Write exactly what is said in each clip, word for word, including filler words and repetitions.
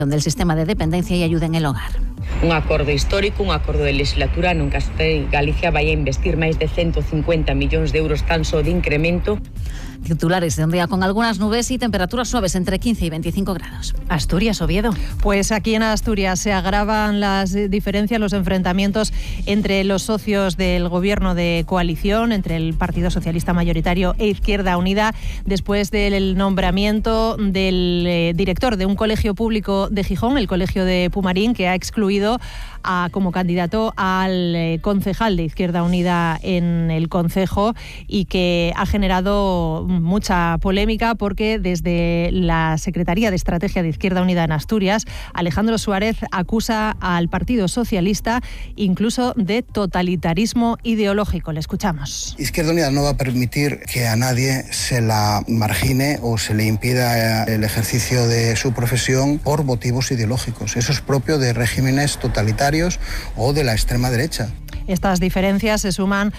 del sistema de dependencia y ayuda en el hogar. Un acordo histórico, un acordo de legislatura non que Galicia vai a investir máis de ciento cincuenta millóns de euros tan só de incremento. Titulares de un día con algunas nubes y temperaturas suaves entre quince y veinticinco grados. Asturias, Oviedo. Pues aquí en Asturias se agravan las diferencias, los enfrentamientos entre los socios del gobierno de coalición, entre el Partido Socialista mayoritario e Izquierda Unida, después del nombramiento del eh, director de un colegio público de Gijón, el Colegio de Pumarín, que ha excluido a, como candidato al eh, concejal de Izquierda Unida en el concejo, y que ha generado mucha polémica porque desde la Secretaría de Estrategia de Izquierda Unida en Asturias, Alejandro Suárez acusa al Partido Socialista incluso de totalitarismo ideológico. Le escuchamos. Izquierda Unida no va a permitir que a nadie se la margine o se le impida el ejercicio de su profesión por motivos ideológicos. Eso es propio de regímenes totalitarios o de la extrema derecha. Estas diferencias se suman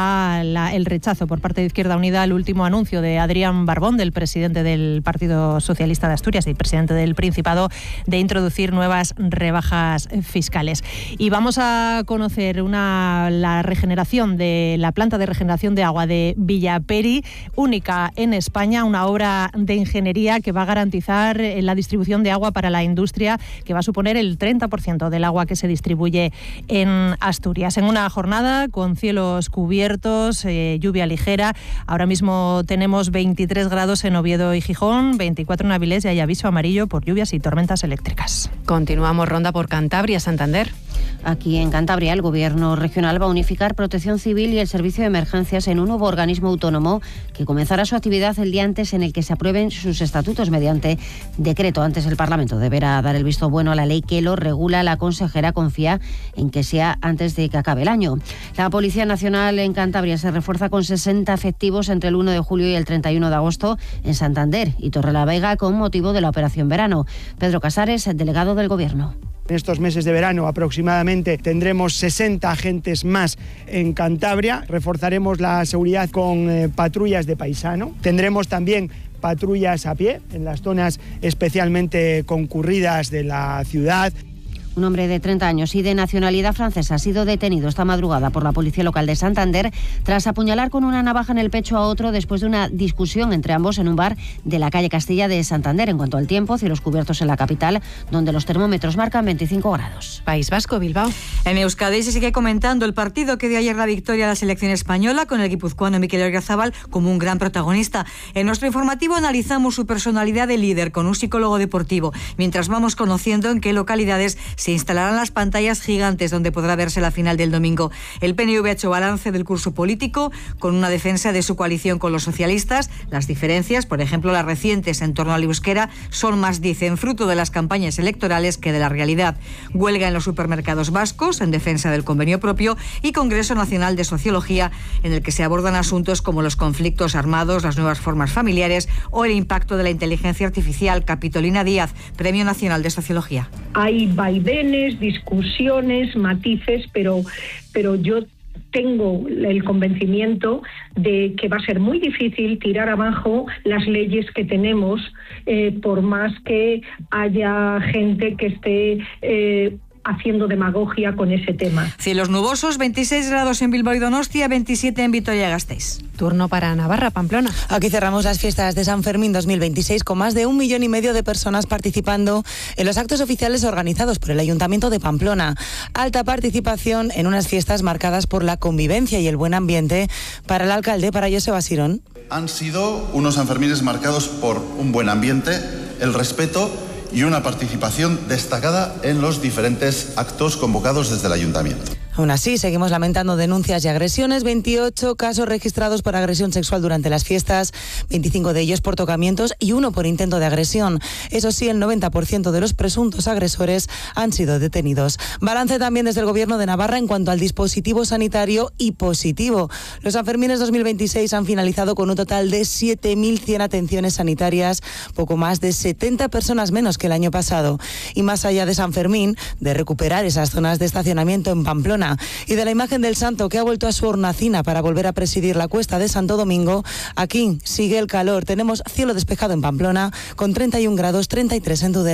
al rechazo por parte de Izquierda Unida al último anuncio de Adrián Barbón, del presidente del Partido Socialista de Asturias y presidente del Principado, de introducir nuevas rebajas fiscales. Y vamos a conocer una, la regeneración de la planta de regeneración de agua de Villaperi, única en España, una obra de ingeniería que va a garantizar la distribución de agua para la industria, que va a suponer el treinta por ciento del agua que se distribuye en Asturias. En una jornada con cielos cubiertos, eh, lluvia ligera. Ahora mismo tenemos veintitrés grados en Oviedo y Gijón, veinticuatro en Avilés, y hay aviso amarillo por lluvias y tormentas eléctricas. Continuamos ronda por Cantabria, Santander. Aquí en Cantabria, el Gobierno regional va a unificar Protección Civil y el Servicio de Emergencias en un nuevo organismo autónomo que comenzará su actividad el día antes en el que se aprueben sus estatutos mediante decreto. Antes el Parlamento deberá dar el visto bueno a la ley que lo regula. La consejera confía en que sea antes de que acabe el año. La Policía Nacional en Cantabria se refuerza con sesenta efectivos entre el uno de julio y el treinta y uno de agosto en Santander y Torrelavega con motivo de la Operación Verano. Pedro Casares, delegado del Gobierno. En estos meses de verano aproximadamente tendremos sesenta agentes más en Cantabria. Reforzaremos la seguridad con eh, patrullas de paisano. Tendremos también patrullas a pie en las zonas especialmente concurridas de la ciudad. Un hombre de treinta años y de nacionalidad francesa ha sido detenido esta madrugada por la policía local de Santander tras apuñalar con una navaja en el pecho a otro después de una discusión entre ambos en un bar de la calle Castilla de Santander. En cuanto al tiempo, cielos cubiertos en la capital, donde los termómetros marcan veinticinco grados. País Vasco, Bilbao. En Euskadi se sigue comentando el partido que dio ayer la victoria a la selección española, con el guipuzcoano Mikel Oyarzabal como un gran protagonista. En nuestro informativo analizamos su personalidad de líder con un psicólogo deportivo, mientras vamos conociendo en qué localidades se instalarán las pantallas gigantes donde podrá verse la final del domingo. El P N V ha hecho balance del curso político con una defensa de su coalición con los socialistas. Las diferencias, por ejemplo, las recientes en torno al euskera, son más, dicen, fruto de las campañas electorales que de la realidad. Huelga en los supermercados vascos en defensa del convenio propio y Congreso Nacional de Sociología, en el que se abordan asuntos como los conflictos armados, las nuevas formas familiares o el impacto de la inteligencia artificial. Capitolina Díaz, Premio Nacional de Sociología. Hay vaivenes, discusiones, matices, pero, pero yo tengo el convencimiento de que va a ser muy difícil tirar abajo las leyes que tenemos, eh, por más que haya gente que esté Eh, haciendo demagogia con ese tema. Cielos nubosos, veintiséis grados en Bilbao y Donostia, veintisiete en Vitoria-Gasteiz. Turno para Navarra, Pamplona. Aquí cerramos las fiestas de San Fermín dos mil veintiséis con más de un millón y medio de personas participando en los actos oficiales organizados por el Ayuntamiento de Pamplona. Alta participación en unas fiestas marcadas por la convivencia y el buen ambiente para el alcalde, para Joseba Sirón. Han sido unos Sanfermines marcados por un buen ambiente, el respeto y una participación destacada en los diferentes actos convocados desde el Ayuntamiento. Aún así, seguimos lamentando denuncias y agresiones. veintiocho casos registrados por agresión sexual durante las fiestas, veinticinco de ellos por tocamientos y uno por intento de agresión. Eso sí, el noventa por ciento de los presuntos agresores han sido detenidos. Balance también desde el Gobierno de Navarra en cuanto al dispositivo sanitario y positivo. Los Sanfermines dos mil veintiséis han finalizado con un total de siete mil cien atenciones sanitarias, poco más de setenta personas menos que el año pasado. Y más allá de San Fermín, de recuperar esas zonas de estacionamiento en Pamplona y de la imagen del santo que ha vuelto a su hornacina para volver a presidir la cuesta de Santo Domingo, aquí sigue el calor. Tenemos cielo despejado en Pamplona con treinta y un grados, treinta y tres en Tudela.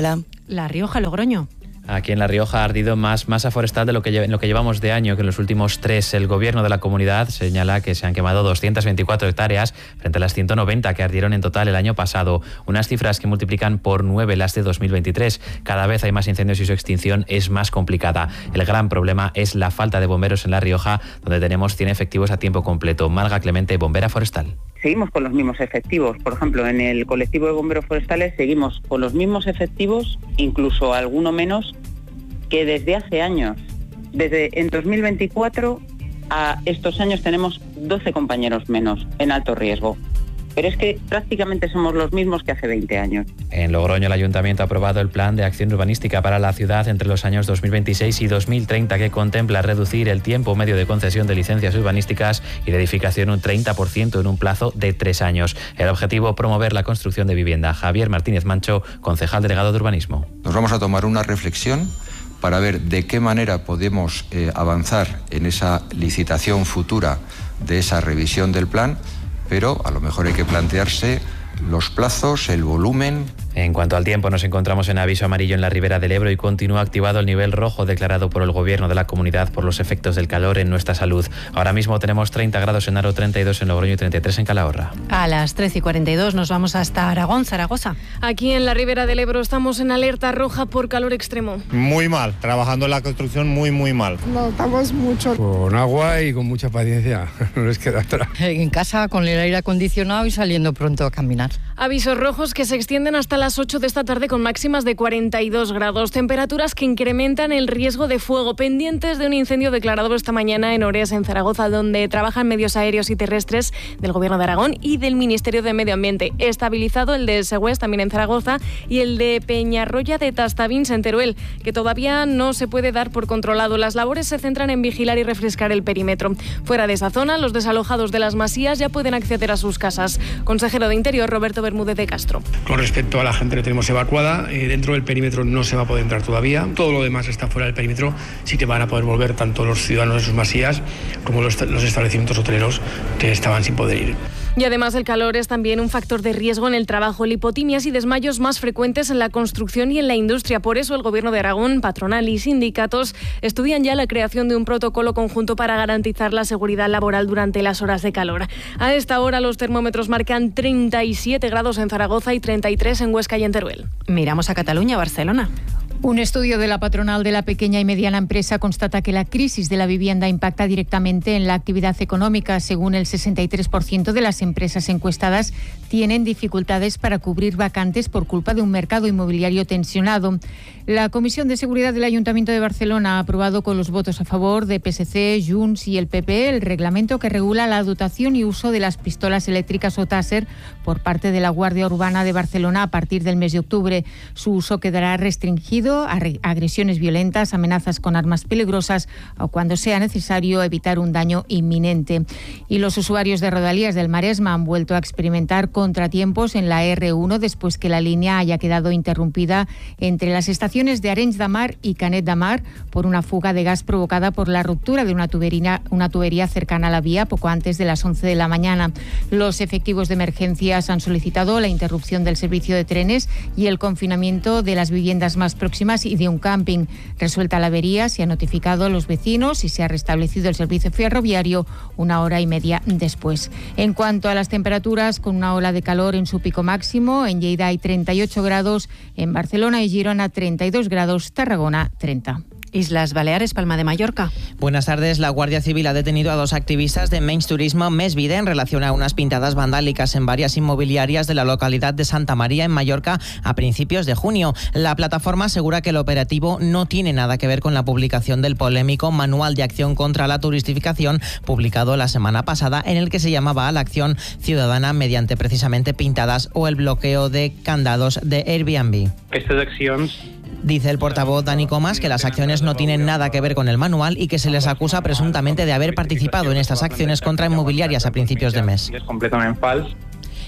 La Rioja, Logroño. Aquí en La Rioja ha ardido más masa forestal de lo que, en lo que llevamos de año, que en los últimos tres. El gobierno de la comunidad señala que se han quemado doscientas veinticuatro hectáreas frente a las ciento noventa que ardieron en total el año pasado. Unas cifras que multiplican por nueve las de dos mil veintitrés. Cada vez hay más incendios y su extinción es más complicada. El gran problema es la falta de bomberos en La Rioja, donde tenemos cien efectivos a tiempo completo. Marga Clemente, bombera forestal. Seguimos con los mismos efectivos. Por ejemplo, en el colectivo de bomberos forestales seguimos con los mismos efectivos, incluso alguno menos, que desde hace años. Desde en dos mil veinticuatro a estos años tenemos doce compañeros menos en alto riesgo. Pero es que prácticamente somos los mismos que hace veinte años. En Logroño, el Ayuntamiento ha aprobado el Plan de Acción Urbanística para la ciudad entre los años dos mil veintiséis y dos mil treinta, que contempla reducir el tiempo medio de concesión de licencias urbanísticas y de edificación un treinta por ciento en un plazo de tres años. El objetivo, promover la construcción de vivienda. Javier Martínez Mancho, concejal delegado de Urbanismo. Nos vamos a tomar una reflexión para ver de qué manera podemos eh, avanzar en esa licitación futura de esa revisión del plan, pero a lo mejor hay que plantearse los plazos, el volumen. En cuanto al tiempo, nos encontramos en aviso amarillo en la Ribera del Ebro y continúa activado el nivel rojo declarado por el Gobierno de la comunidad por los efectos del calor en nuestra salud. Ahora mismo tenemos treinta grados en Haro, treinta y dos en Logroño y treinta y tres en Calahorra. A las trece y cuarenta y dos nos vamos hasta Aragón, Zaragoza. Aquí en la Ribera del Ebro estamos en alerta roja por calor extremo. Muy mal, trabajando en la construcción muy, muy mal. Notamos mucho. Con agua y con mucha paciencia, no les queda otra. En casa con el aire acondicionado y saliendo pronto a caminar. Avisos rojos que se extienden hasta las ocho de esta tarde con máximas de cuarenta y dos grados. Temperaturas que incrementan el riesgo de fuego. Pendientes de un incendio declarado esta mañana en Ores, en Zaragoza, donde trabajan medios aéreos y terrestres del Gobierno de Aragón y del Ministerio de Medio Ambiente. Estabilizado el de Segües, también en Zaragoza, y el de Peñarroya de Tastavins, en Teruel, que todavía no se puede dar por controlado. Las labores se centran en vigilar y refrescar el perímetro. Fuera de esa zona, los desalojados de las masías ya pueden acceder a sus casas. Consejero de Interior, Roberto Bermúdez de Castro. Con respecto a la gente que tenemos evacuada, eh, dentro del perímetro no se va a poder entrar todavía. Todo lo demás está fuera del perímetro. Sí que van a poder volver tanto los ciudadanos de sus masías como los, los establecimientos hoteleros que estaban sin poder ir. Y además el calor es también un factor de riesgo en el trabajo. Lipotimias y desmayos más frecuentes en la construcción y en la industria. Por eso el Gobierno de Aragón, patronal y sindicatos estudian ya la creación de un protocolo conjunto para garantizar la seguridad laboral durante las horas de calor. A esta hora los termómetros marcan treinta y siete grados en Zaragoza y treinta y tres en Huesca y en Teruel. Miramos a Cataluña, Barcelona. Un estudio de la patronal de la pequeña y mediana empresa constata que la crisis de la vivienda impacta directamente en la actividad económica. Según el sesenta y tres por ciento de las empresas encuestadas tienen dificultades para cubrir vacantes por culpa de un mercado inmobiliario tensionado. La Comisión de Seguridad del Ayuntamiento de Barcelona ha aprobado con los votos a favor de P S C, Junts y el P P el reglamento que regula la dotación y uso de las pistolas eléctricas o Taser por parte de la Guardia Urbana de Barcelona a partir del mes de octubre. Su uso quedará restringido a agresiones violentas, amenazas con armas peligrosas o cuando sea necesario evitar un daño inminente. Y los usuarios de Rodalies del Maresma han vuelto a experimentar contratiempos en la R uno después que la línea haya quedado interrumpida entre las estaciones de Arenys de Mar y Canet de Mar por una fuga de gas provocada por la ruptura de una tubería, una tubería cercana a la vía poco antes de las once de la mañana. Los efectivos de emergencias han solicitado la interrupción del servicio de trenes y el confinamiento de las viviendas más próximas y de un camping. Resuelta la avería, se ha notificado a los vecinos y se ha restablecido el servicio ferroviario una hora y media después. En cuanto a las temperaturas, con una ola de calor en su pico máximo, en Lleida hay treinta y ocho grados, en Barcelona y Girona treinta y dos grados, Tarragona treinta. Islas Baleares, Palma de Mallorca. Buenas tardes. La Guardia Civil ha detenido a dos activistas de Menys Turismo Més Vida en relación a unas pintadas vandálicas en varias inmobiliarias de la localidad de Santa María, en Mallorca, a principios de junio. La plataforma asegura que el operativo no tiene nada que ver con la publicación del polémico Manual de Acción contra la Turistificación, publicado la semana pasada, en el que se llamaba a la acción ciudadana mediante precisamente pintadas o el bloqueo de candados de Airbnb. Estas acciones... Dice el portavoz Dani Comas que las acciones no tienen nada que ver con el manual y que se les acusa presuntamente de haber participado en estas acciones contra inmobiliarias a principios de mes. És completament fals.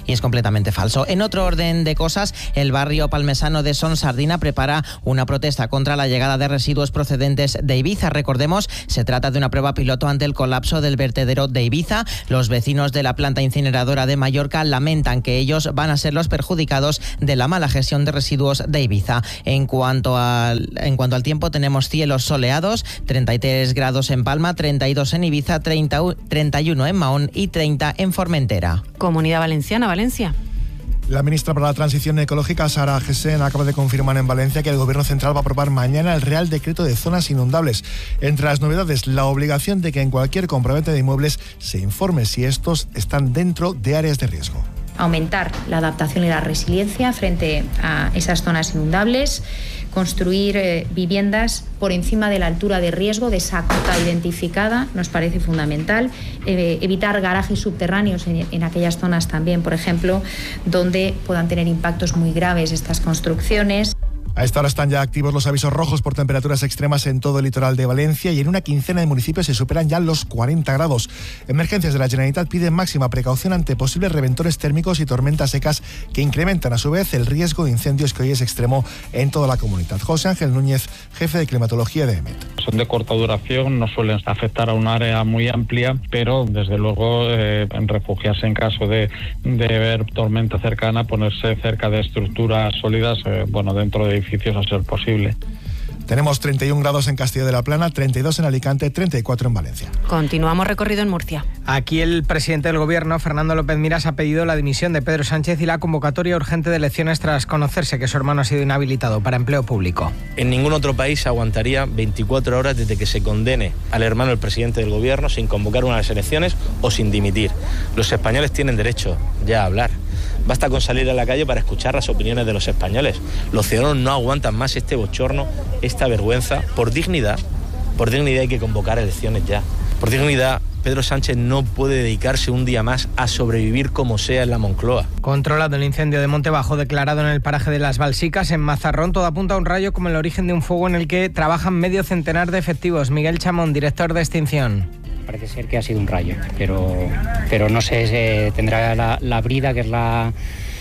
y es completamente falso. En otro orden de cosas, el barrio palmesano de Son Sardina prepara una protesta contra la llegada de residuos procedentes de Ibiza. Recordemos, se trata de una prueba piloto ante el colapso del vertedero de Ibiza. Los vecinos de la planta incineradora de Mallorca lamentan que ellos van a ser los perjudicados de la mala gestión de residuos de Ibiza. En cuanto al, en cuanto al tiempo, tenemos cielos soleados, treinta y tres grados en Palma, treinta y dos en Ibiza, treinta, treinta y uno en Mahón y treinta en Formentera. Comunidad Valenciana, Valencia. La ministra para la Transición Ecológica, Sara Gessen, acaba de confirmar en Valencia que el Gobierno Central va a aprobar mañana el Real Decreto de Zonas Inundables. Entre las novedades, la obligación de que en cualquier compraventa de inmuebles se informe si estos están dentro de áreas de riesgo. Aumentar la adaptación y la resiliencia frente a esas zonas inundables, construir eh, viviendas por encima de la altura de riesgo de esa cota identificada, nos parece fundamental, eh, evitar garajes subterráneos en, en aquellas zonas también, por ejemplo, donde puedan tener impactos muy graves estas construcciones. A esta hora están ya activos los avisos rojos por temperaturas extremas en todo el litoral de Valencia y en una quincena de municipios se superan ya los cuarenta grados. Emergencias de la Generalitat piden máxima precaución ante posibles reventones térmicos y tormentas secas que incrementan a su vez el riesgo de incendios que hoy es extremo en toda la comunidad. José Ángel Núñez, jefe de climatología de EMET. Son de corta duración, no suelen afectar a un área muy amplia, pero desde luego eh, en refugiarse en caso de, de ver tormenta cercana, ponerse cerca de estructuras sólidas, eh, bueno, dentro de edificios a ser posible. Tenemos treinta y un grados en Castilla de la Plana, treinta y dos en Alicante, treinta y cuatro en Valencia. Continuamos recorrido en Murcia. Aquí el presidente del Gobierno, Fernando López Miras, ha pedido la dimisión de Pedro Sánchez y la convocatoria urgente de elecciones tras conocerse que su hermano ha sido inhabilitado para empleo público. En ningún otro país aguantaría veinticuatro horas desde que se condene al hermano del presidente del Gobierno sin convocar unas elecciones o sin dimitir. Los españoles tienen derecho ya a hablar. Basta con salir a la calle para escuchar las opiniones de los españoles. Los ciudadanos no aguantan más este bochorno, esta vergüenza. Por dignidad, por dignidad hay que convocar elecciones ya. Por dignidad, Pedro Sánchez no puede dedicarse un día más a sobrevivir como sea en la Moncloa. Controlado el incendio de Montebajo declarado en el paraje de Las Balsicas, en Mazarrón, todo apunta a un rayo como el origen de un fuego en el que trabajan medio centenar de efectivos. Miguel Chamón, director de extinción. Parece ser que ha sido un rayo, pero, pero no sé, se tendrá la, la brida, que es la,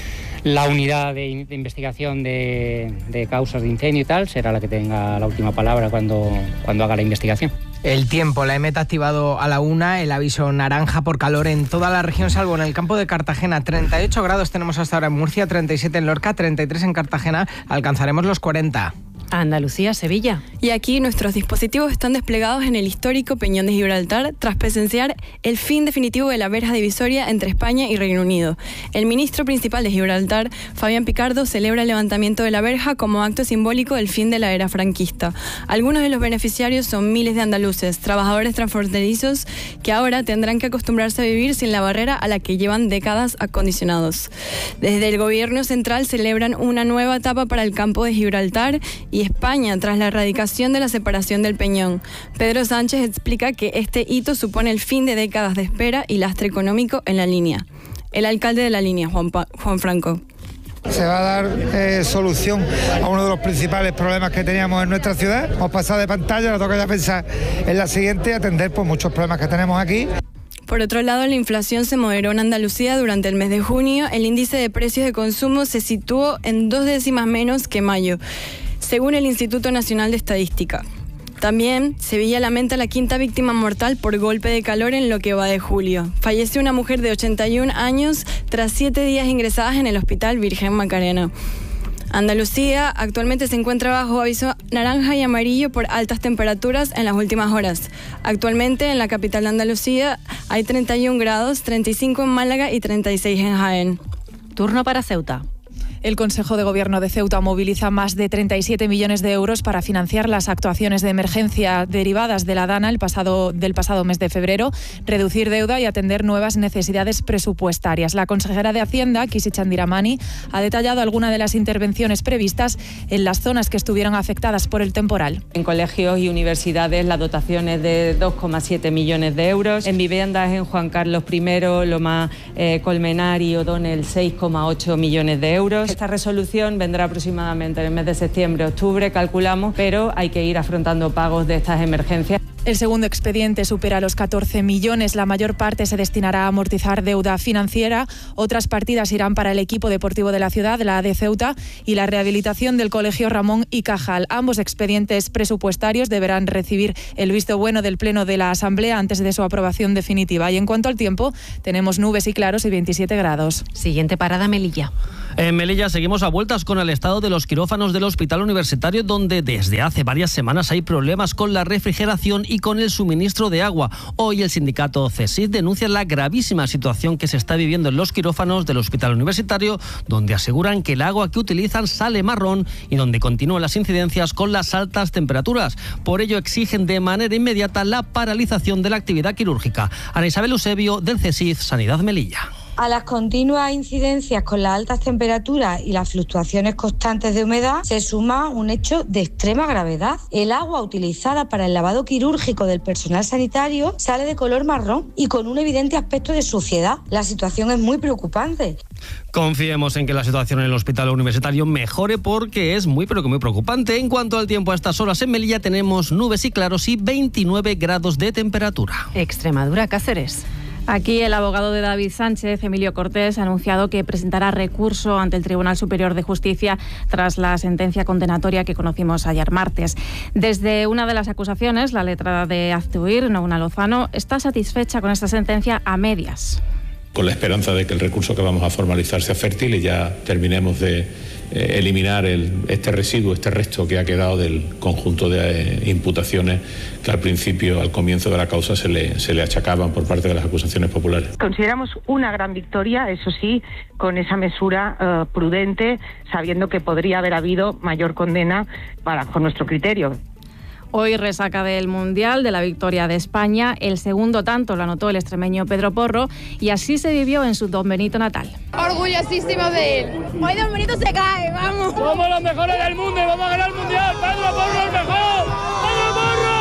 la unidad de, de investigación de, de causas de incendio y tal, será la que tenga la última palabra cuando, cuando haga la investigación. El tiempo, la EMET ha activado a la una el aviso naranja por calor en toda la región, salvo en el campo de Cartagena. treinta y ocho grados tenemos hasta ahora en Murcia, treinta y siete en Lorca, treinta y tres en Cartagena, alcanzaremos los cuarenta. Andalucía, Sevilla. Y aquí nuestros dispositivos están desplegados en el histórico Peñón de Gibraltar tras presenciar el fin definitivo de la verja divisoria entre España y Reino Unido. El ministro principal de Gibraltar, Fabián Picardo, celebra el levantamiento de la verja como acto simbólico del fin de la era franquista. Algunos de los beneficiarios son miles de andaluces, trabajadores transfronterizos que ahora tendrán que acostumbrarse a vivir sin la barrera a la que llevan décadas acondicionados. Desde el gobierno central celebran una nueva etapa para el campo de Gibraltar y España tras la erradicación de la separación del Peñón. Pedro Sánchez explica que este hito supone el fin de décadas de espera y lastre económico en la línea. El alcalde de la línea, Juan, pa- Juan Franco. Se va a dar eh, solución a uno de los principales problemas que teníamos en nuestra ciudad. Hemos pasado de pantalla, nos toca ya pensar en la siguiente, atender pues, muchos problemas que tenemos aquí. Por otro lado, la inflación se moderó en Andalucía durante el mes de junio. El índice de precios de consumo se situó en dos décimas menos que mayo, según el Instituto Nacional de Estadística. También Sevilla lamenta la quinta víctima mortal por golpe de calor en lo que va de julio. Falleció una mujer de ochenta y un años tras siete días ingresadas en el Hospital Virgen Macarena. Andalucía actualmente se encuentra bajo aviso naranja y amarillo por altas temperaturas en las últimas horas. Actualmente en la capital de Andalucía hay treinta y un grados, treinta y cinco en Málaga y treinta y seis en Jaén. Turno para Ceuta. El Consejo de Gobierno de Ceuta moviliza más de treinta y siete millones de euros para financiar las actuaciones de emergencia derivadas de la DANA el pasado, del pasado mes de febrero, reducir deuda y atender nuevas necesidades presupuestarias. La consejera de Hacienda, Kisi Chandiramani, ha detallado algunas de las intervenciones previstas en las zonas que estuvieron afectadas por el temporal. En colegios y universidades la dotación es de dos coma siete millones de euros. En viviendas en Juan Carlos primero, Loma eh, Colmenar y O'Donnell seis coma ocho millones de euros. Esta resolución vendrá aproximadamente en el mes de septiembre, octubre, calculamos, pero hay que ir afrontando pagos de estas emergencias. El segundo expediente supera los catorce millones. La mayor parte se destinará a amortizar deuda financiera. Otras partidas irán para el equipo deportivo de la ciudad, la de Ceuta, y la rehabilitación del Colegio Ramón y Cajal. Ambos expedientes presupuestarios deberán recibir el visto bueno del Pleno de la Asamblea antes de su aprobación definitiva. Y en cuanto al tiempo, tenemos nubes y claros y veintisiete grados. Siguiente parada, Melilla. En Melilla seguimos a vueltas con el estado de los quirófanos del Hospital Universitario, donde desde hace varias semanas hay problemas con la refrigeración y con el suministro de agua. Hoy el sindicato CESID denuncia la gravísima situación que se está viviendo en los quirófanos del Hospital Universitario, donde aseguran que el agua que utilizan sale marrón y donde continúan las incidencias con las altas temperaturas. Por ello exigen de manera inmediata la paralización de la actividad quirúrgica. Ana Isabel Eusebio, del CESID Sanidad Melilla. A las continuas incidencias con las altas temperaturas y las fluctuaciones constantes de humedad se suma un hecho de extrema gravedad. El agua utilizada para el lavado quirúrgico del personal sanitario sale de color marrón y con un evidente aspecto de suciedad. La situación es muy preocupante. Confiemos en que la situación en el Hospital Universitario mejore, porque es muy pero que muy preocupante. En cuanto al tiempo, a estas horas en Melilla tenemos nubes y claros y veintinueve grados de temperatura. Extremadura, Cáceres. Aquí el abogado de David Sánchez, Emilio Cortés, ha anunciado que presentará recurso ante el Tribunal Superior de Justicia tras la sentencia condenatoria que conocimos ayer martes. Desde una de las acusaciones, la letrada de Aztuir, Noguna Lozano, está satisfecha con esta sentencia a medias. Con la esperanza de que el recurso que vamos a formalizar sea fértil y ya terminemos de eh, eliminar el, este residuo, este resto que ha quedado del conjunto de eh, imputaciones que al principio, al comienzo de la causa, se le, se le achacaban por parte de las acusaciones populares. Consideramos una gran victoria, eso sí, con esa mesura uh, prudente, sabiendo que podría haber habido mayor condena para, con nuestro criterio. Hoy resaca del Mundial, de la victoria de España. El segundo tanto lo anotó el extremeño Pedro Porro y así se vivió en su Don Benito natal. Orgullosísimo de él. Hoy Don Benito se cae, vamos. Somos los mejores del mundo y vamos a ganar el Mundial. Pedro Porro el mejor. ¡Pedro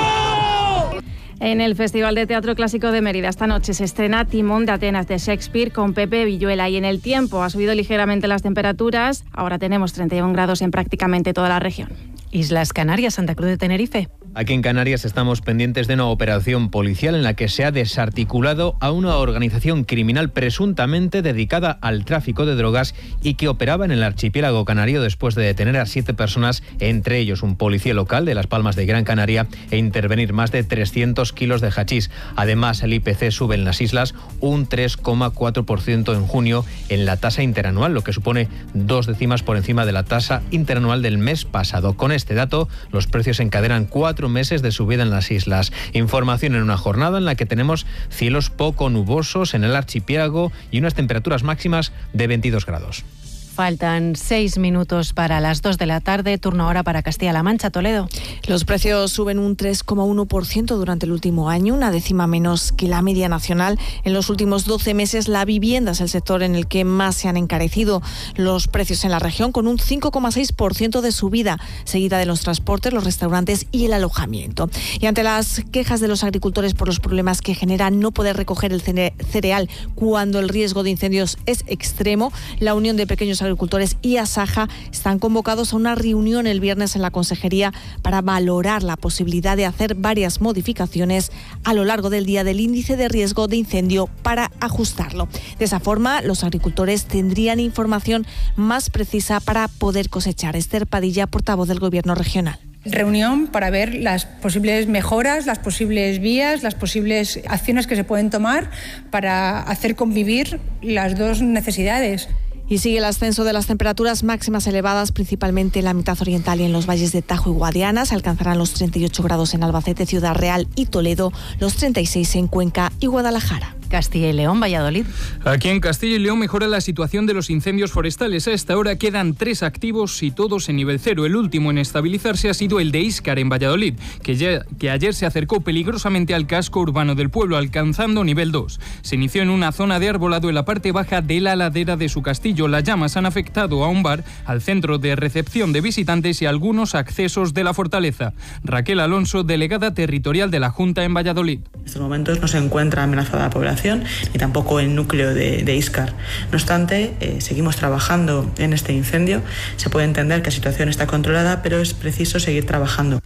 Porro! En el Festival de Teatro Clásico de Mérida esta noche se estrena Timón de Atenas de Shakespeare con Pepe Villuela, y en el tiempo ha subido ligeramente las temperaturas. Ahora tenemos treinta y un grados en prácticamente toda la región. Islas Canarias, Santa Cruz de Tenerife. Aquí en Canarias estamos pendientes de una operación policial en la que se ha desarticulado a una organización criminal presuntamente dedicada al tráfico de drogas y que operaba en el archipiélago canario después de detener a siete personas, entre ellos un policía local de Las Palmas de Gran Canaria, e intervenir más de trescientos kilos de hachís. Además, el I P C sube en las islas un tres coma cuatro por ciento en junio en la tasa interanual, lo que supone dos décimas por encima de la tasa interanual del mes pasado. Con este dato, los precios encadenan cuatro meses de subida en las islas. Información en una jornada en la que tenemos cielos poco nubosos en el archipiélago y unas temperaturas máximas de veintidós grados. Faltan seis minutos para las dos de la tarde, turno ahora para Castilla-La Mancha, Toledo. Los precios suben un tres coma uno por ciento durante el último año, una décima menos que la media nacional. En los últimos doce meses, la vivienda es el sector en el que más se han encarecido los precios en la región, con un cinco coma seis por ciento de subida, seguida de los transportes, los restaurantes y el alojamiento. Y ante las quejas de los agricultores por los problemas que genera no poder recoger el cereal cuando el riesgo de incendios es extremo, la Unión de Pequeños Agricultores y Asaja están convocados a una reunión el viernes en la Consejería para valorar la posibilidad de hacer varias modificaciones a lo largo del día del índice de riesgo de incendio para ajustarlo. De esa forma, los agricultores tendrían información más precisa para poder cosechar. Esther Padilla, portavoz del Gobierno regional. Reunión para ver las posibles mejoras, las posibles vías, las posibles acciones que se pueden tomar para hacer convivir las dos necesidades. Y sigue el ascenso de las temperaturas máximas elevadas, principalmente en la mitad oriental y en los valles de Tajo y Guadiana. Se alcanzarán los treinta y ocho grados en Albacete, Ciudad Real y Toledo, los treinta y seis en Cuenca y Guadalajara. Castilla y León, Valladolid. Aquí en Castilla y León mejora la situación de los incendios forestales. A esta hora quedan tres activos y todos en nivel cero. El último en estabilizarse ha sido el de Íscar, en Valladolid, que, ya, que ayer se acercó peligrosamente al casco urbano del pueblo, alcanzando nivel dos. Se inició en una zona de arbolado en la parte baja de la ladera de su castillo. Las llamas han afectado a un bar, al centro de recepción de visitantes y a algunos accesos de la fortaleza. Raquel Alonso, delegada territorial de la Junta en Valladolid. En estos momentos no se encuentra amenazada la población ni tampoco el núcleo de, de Íscar. No obstante, eh, seguimos trabajando en este incendio. Se puede entender que la situación está controlada, pero es preciso seguir trabajando.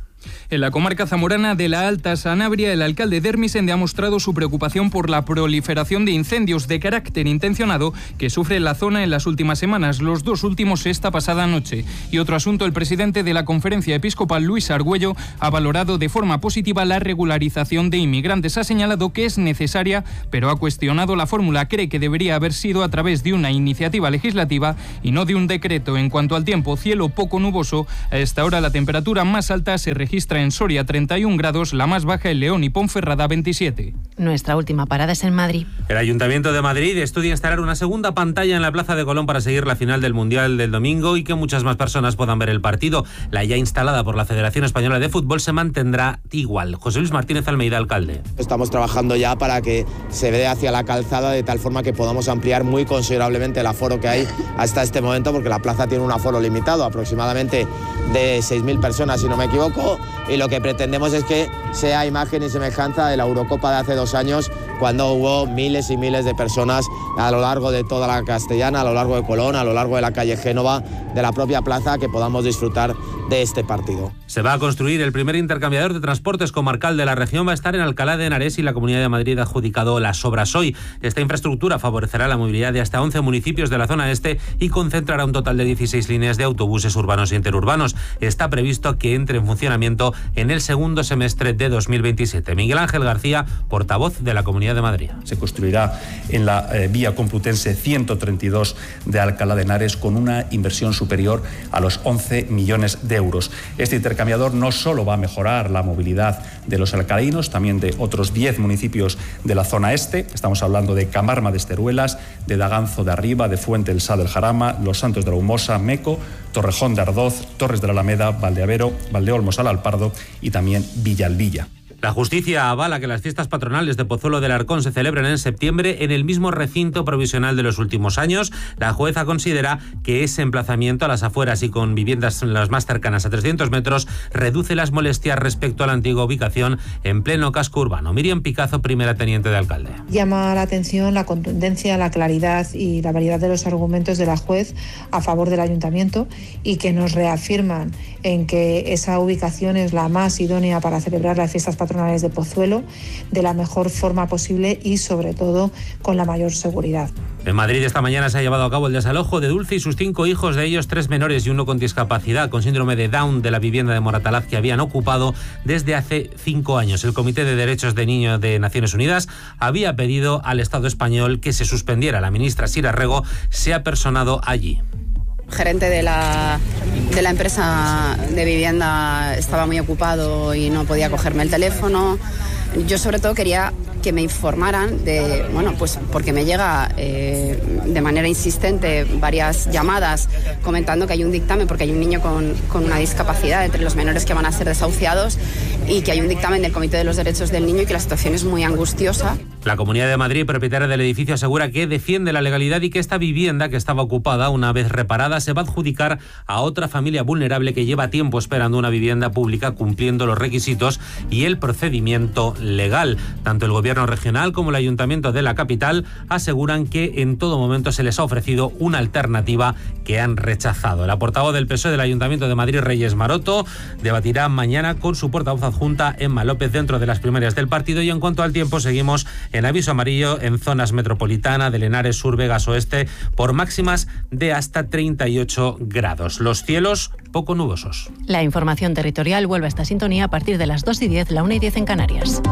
En la comarca zamorana de la Alta Sanabria, el alcalde de Ermisen ha mostrado su preocupación por la proliferación de incendios de carácter intencionado que sufre la zona en las últimas semanas, los dos últimos esta pasada noche. Y otro asunto, el presidente de la Conferencia Episcopal, Luis Argüello, ha valorado de forma positiva la regularización de inmigrantes. Ha señalado que es necesaria, pero ha cuestionado la fórmula. Cree que debería haber sido a través de una iniciativa legislativa y no de un decreto. En cuanto al tiempo, cielo poco nuboso. A esta hora la temperatura más alta se registra en Soria, treinta y un grados, la más baja en León y Ponferrada, veintisiete. Nuestra última parada es en Madrid. El Ayuntamiento de Madrid estudia instalar una segunda pantalla en la Plaza de Colón para seguir la final del Mundial del domingo y que muchas más personas puedan ver el partido. La ya instalada por la Federación Española de Fútbol se mantendrá igual. José Luis Martínez Almeida, alcalde. Estamos trabajando ya para que se vea hacia la calzada de tal forma que podamos ampliar muy considerablemente el aforo que hay hasta este momento, porque la plaza tiene un aforo limitado, aproximadamente de seis mil personas, si no me equivoco, y lo que pretendemos es que sea imagen y semejanza de la Eurocopa de hace dos años, cuando hubo miles y miles de personas a lo largo de toda la Castellana, a lo largo de Colón, a lo largo de la calle Génova, de la propia plaza, que podamos disfrutar de este partido. Se va a construir el primer intercambiador de transportes comarcal de la región. Va a estar en Alcalá de Henares y la Comunidad de Madrid ha adjudicado las obras hoy. Esta infraestructura favorecerá la movilidad de hasta once municipios de la zona este y concentrará un total de dieciséis líneas de autobuses urbanos e interurbanos. Está previsto que entre en funcionamiento en el segundo semestre de dos mil veintisiete. Miguel Ángel García, portavoz de la Comunidad de Madrid. Se construirá en la eh, vía Complutense ciento treinta y dos de Alcalá de Henares con una inversión superior a los once millones de euros. Este intercambiador no solo va a mejorar la movilidad de los alcalainos, también de otros diez municipios de la zona este. Estamos hablando de Camarma de Esteruelas, de Daganzo de Arriba, de Fuente del Sá del Jarama, Los Santos de la Humosa, Meco, Torrejón de Ardoz, Torres de la Alameda, Valdeavero, Valdeolmos al Alpardo y también Villalvilla. La justicia avala que las fiestas patronales de Pozuelo del Arcón se celebren en septiembre en el mismo recinto provisional de los últimos años. La jueza considera que ese emplazamiento a las afueras y con viviendas las más cercanas a trescientos metros reduce las molestias respecto a la antigua ubicación en pleno casco urbano. Miriam Picazo, primera teniente de alcalde. Llama la atención la contundencia, la claridad y la variedad de los argumentos de la juez a favor del ayuntamiento y que nos reafirman en que esa ubicación es la más idónea para celebrar las fiestas patronales de Pozuelo de la mejor forma posible y sobre todo con la mayor seguridad. En Madrid esta mañana se ha llevado a cabo el desalojo de Dulce y sus cinco hijos, de ellos tres menores y uno con discapacidad con síndrome de Down, de la vivienda de Moratalaz que habían ocupado desde hace cinco años. El Comité de Derechos de Niños de Naciones Unidas había pedido al Estado español que se suspendiera. La ministra Sira Rego se ha personado allí. Gerente de la, de la empresa de vivienda estaba muy ocupado y no podía cogerme el teléfono. Yo sobre todo quería que me informaran de, bueno, pues porque me llega eh, de manera insistente varias llamadas comentando que hay un dictamen, porque hay un niño con, con una discapacidad entre los menores que van a ser desahuciados y que hay un dictamen del Comité de los Derechos del Niño y que la situación es muy angustiosa. La Comunidad de Madrid, propietaria del edificio, asegura que defiende la legalidad y que esta vivienda, que estaba ocupada una vez reparada, se va a adjudicar a otra familia vulnerable que lleva tiempo esperando una vivienda pública cumpliendo los requisitos y el procedimiento legal. Tanto el Gobierno regional como el Ayuntamiento de la capital aseguran que en todo momento se les ha ofrecido una alternativa que han rechazado. La portavoz del P S O E del Ayuntamiento de Madrid, Reyes Maroto, debatirá mañana con su portavoz adjunta, Emma López, dentro de las primarias del partido. Y en cuanto al tiempo, seguimos en aviso amarillo en zonas metropolitana de Henares, Sur, Vegas, Oeste, por máximas de hasta treinta y ocho grados. Los cielos poco nubosos. La información territorial vuelve a esta sintonía a partir de las dos y diez, la una y diez en Canarias.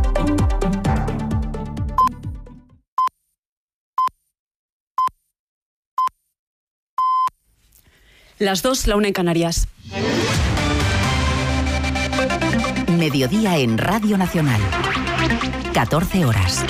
Las dos, la una en Canarias. Mediodía en Radio Nacional. catorce horas.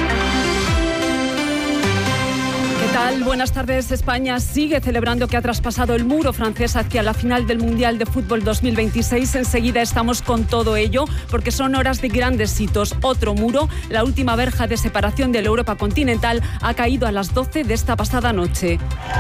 ¿Qué tal? Buenas tardes. España sigue celebrando que ha traspasado el muro francés hacia la final del Mundial de Fútbol dos mil veintiséis. Enseguida estamos con todo ello, porque son horas de grandes hitos. Otro muro, la última verja de separación de la Europa continental, ha caído a las doce de esta pasada noche.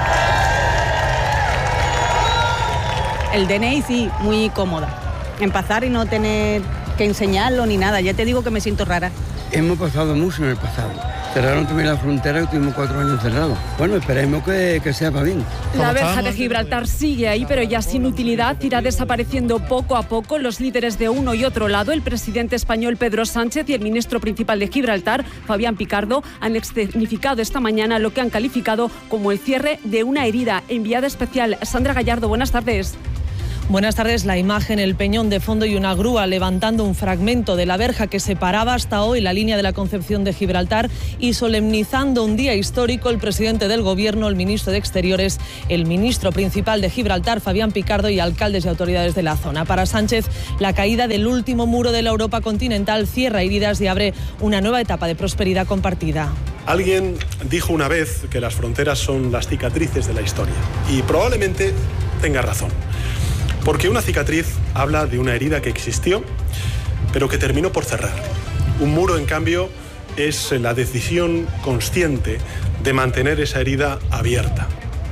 El D N I sí, muy cómoda. Empezar y no tener que enseñarlo ni nada. Ya te digo que me siento rara. hemos pasado mucho en el pasado. Cerraron también la frontera y tuvimos cuatro años cerrados. Bueno, esperemos que, que sea para bien. La verja de Gibraltar sigue ahí, pero ya sin utilidad, irá desapareciendo poco a poco. Los líderes de uno y otro lado, el presidente español Pedro Sánchez y el ministro principal de Gibraltar, Fabián Picardo, han escenificado esta mañana lo que han calificado como el cierre de una herida. Enviada especial, Sandra Gallardo, buenas tardes. Buenas tardes. La imagen, el peñón de fondo y una grúa levantando un fragmento de la verja que separaba hasta hoy la línea de la Concepción de Gibraltar y solemnizando un día histórico el presidente del Gobierno, el ministro de Exteriores, el ministro principal de Gibraltar, Fabián Picardo, y alcaldes y autoridades de la zona. Para Sánchez, la caída del último muro de la Europa continental cierra heridas y abre una nueva etapa de prosperidad compartida. Alguien dijo una vez que las fronteras son las cicatrices de la historia y probablemente tenga razón. Porque una cicatriz habla de una herida que existió, pero que terminó por cerrar. Un muro, en cambio, es la decisión consciente de mantener esa herida abierta.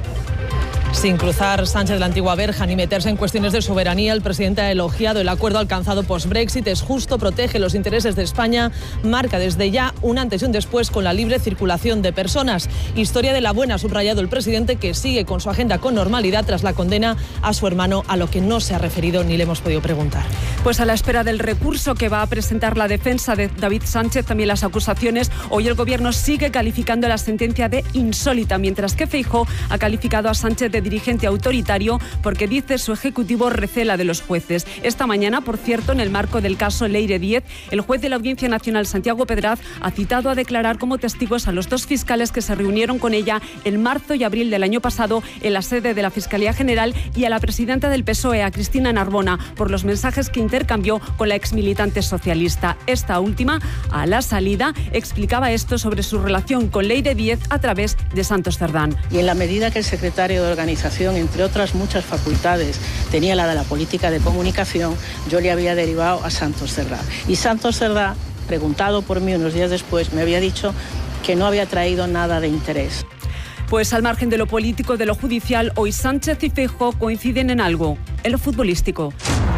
Sin cruzar Sánchez la antigua verja ni meterse en cuestiones de soberanía, el presidente ha elogiado el acuerdo alcanzado post-Brexit. Es justo, protege los intereses de España, marca desde ya un antes y un después con la libre circulación de personas. Historia de la buena, ha subrayado el presidente, que sigue con su agenda con normalidad tras la condena a su hermano, a lo que no se ha referido ni le hemos podido preguntar. Pues a la espera del recurso que va a presentar la defensa de David Sánchez, también las acusaciones, hoy el Gobierno sigue calificando la sentencia de insólita, mientras que Feijóo ha calificado a Sánchez de dirigente autoritario porque dice su ejecutivo recela de los jueces. Esta mañana, por cierto, en el marco del caso Leire Díez, el juez de la Audiencia Nacional, Santiago Pedraz, ha citado a declarar como testigos a los dos fiscales que se reunieron con ella en marzo y abril del año pasado en la sede de la Fiscalía General, y a la presidenta del P S O E, a Cristina Narbona, por los mensajes que intercambió con la exmilitante socialista. Esta última, a la salida, explicaba esto sobre su relación con Leire Díez a través de Santos Cerdán. Y en la medida que el secretario de organización, entre otras muchas facultades, tenía la de la política de comunicación, yo le había derivado a Santos Cerdá. Y Santos Cerdá, preguntado por mí unos días después, me había dicho que no había traído nada de interés. Pues al margen de lo político, de lo judicial, hoy Sánchez y Feijóo coinciden en algo, en lo futbolístico.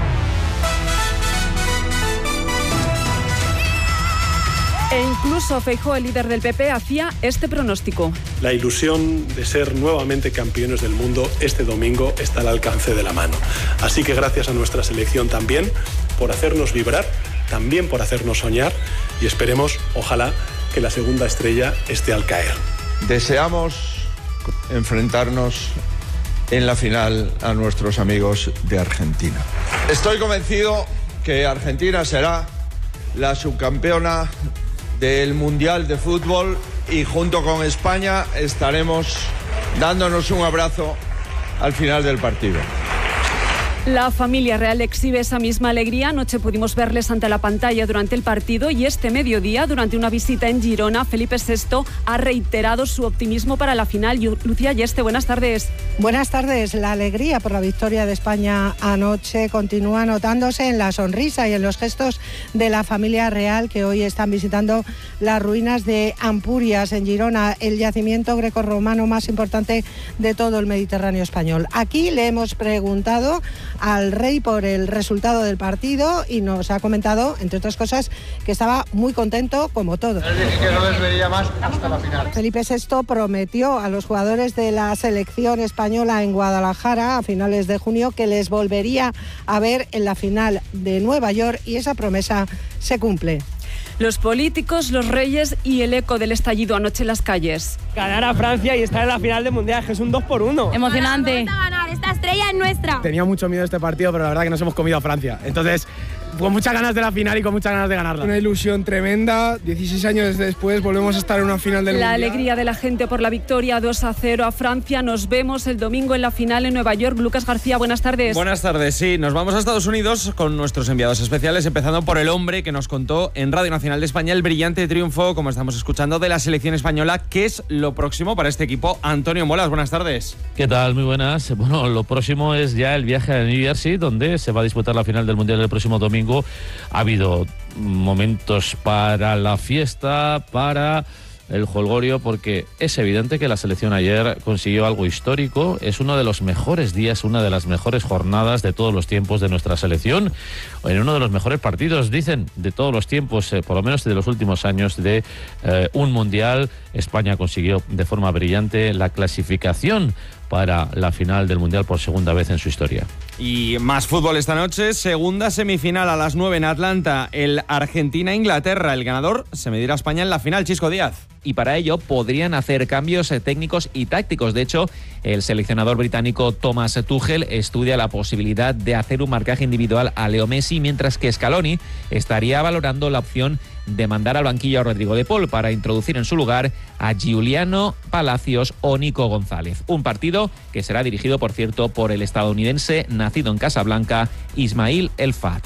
E incluso Feijóo, el líder del P P, hacía este pronóstico. La ilusión de ser nuevamente campeones del mundo este domingo está al alcance de la mano. Así que gracias a nuestra selección también por hacernos vibrar, también por hacernos soñar, y esperemos, ojalá, que la segunda estrella esté al caer. Deseamos enfrentarnos en la final a nuestros amigos de Argentina. Estoy convencido que Argentina será la subcampeona del Mundial de Fútbol y junto con España estaremos dándonos un abrazo al final del partido. La familia real exhibe esa misma alegría. Anoche pudimos verles ante la pantalla durante el partido, y este mediodía, durante una visita en Girona, Felipe sexto ha reiterado su optimismo para la final. Lucía Yeste, buenas tardes. Buenas tardes. La alegría por la victoria de España anoche continúa notándose en la sonrisa y en los gestos de la familia real, que hoy están visitando las ruinas de Ampurias, en Girona, el yacimiento grecorromano más importante de todo el Mediterráneo español. Aquí le hemos preguntado al rey por el resultado del partido y nos ha comentado, entre otras cosas, que estaba muy contento, como todos. Que no les vería más hasta la final. Felipe sexto prometió a los jugadores de la selección española en Guadalajara a finales de junio que les volvería a ver en la final de Nueva York, y esa promesa se cumple. Los políticos, los reyes y el eco del estallido anoche en las calles. Ganar a Francia y estar en la final del Mundial, que es un dos por uno. Emocionante. Vamos a ganar, esta estrella es nuestra. Tenía mucho miedo este partido, pero la verdad que nos hemos comido a Francia. Entonces, con muchas ganas de la final y con muchas ganas de ganarla. Una ilusión tremenda. dieciséis años después volvemos a estar en una final del La Mundial. alegría de la gente por la victoria dos a cero a Francia. Nos vemos el domingo en la final en Nueva York. Lucas García, buenas tardes. Buenas tardes, sí. Nos vamos a Estados Unidos con nuestros enviados especiales, empezando por el hombre que nos contó en Radio Nacional de España el brillante triunfo, como estamos escuchando, de la selección española. ¿Qué es lo próximo para este equipo? Antonio Molas, buenas tardes. ¿Qué tal? Muy buenas. Bueno, lo próximo es ya el viaje a New Jersey, donde se va a disputar la final del Mundial el próximo domingo. Ha habido momentos para la fiesta, para el jolgorio porque es evidente que la selección ayer consiguió algo histórico. Es uno de los mejores días, una de las mejores jornadas de todos los tiempos de nuestra selección, en uno de los mejores partidos, dicen, de todos los tiempos, eh, por lo menos de los últimos años de eh, un mundial. España consiguió de forma brillante la clasificación para la final del Mundial por segunda vez en su historia. Y más fútbol esta noche, segunda semifinal a las nueve en Atlanta, el Argentina-Inglaterra. El ganador se medirá a España en la final, Chisco Díaz. Y para ello podrían hacer cambios técnicos y tácticos. De hecho, el seleccionador británico Thomas Tuchel estudia la posibilidad de hacer un marcaje individual a Leo Messi, mientras que Scaloni estaría valorando la opción de mandar al banquillo a Rodrigo de Paul para introducir en su lugar a Giuliano Palacios o Nico González. Un partido que será dirigido, por cierto, por el estadounidense nacido en Casablanca, Ismail El Fat.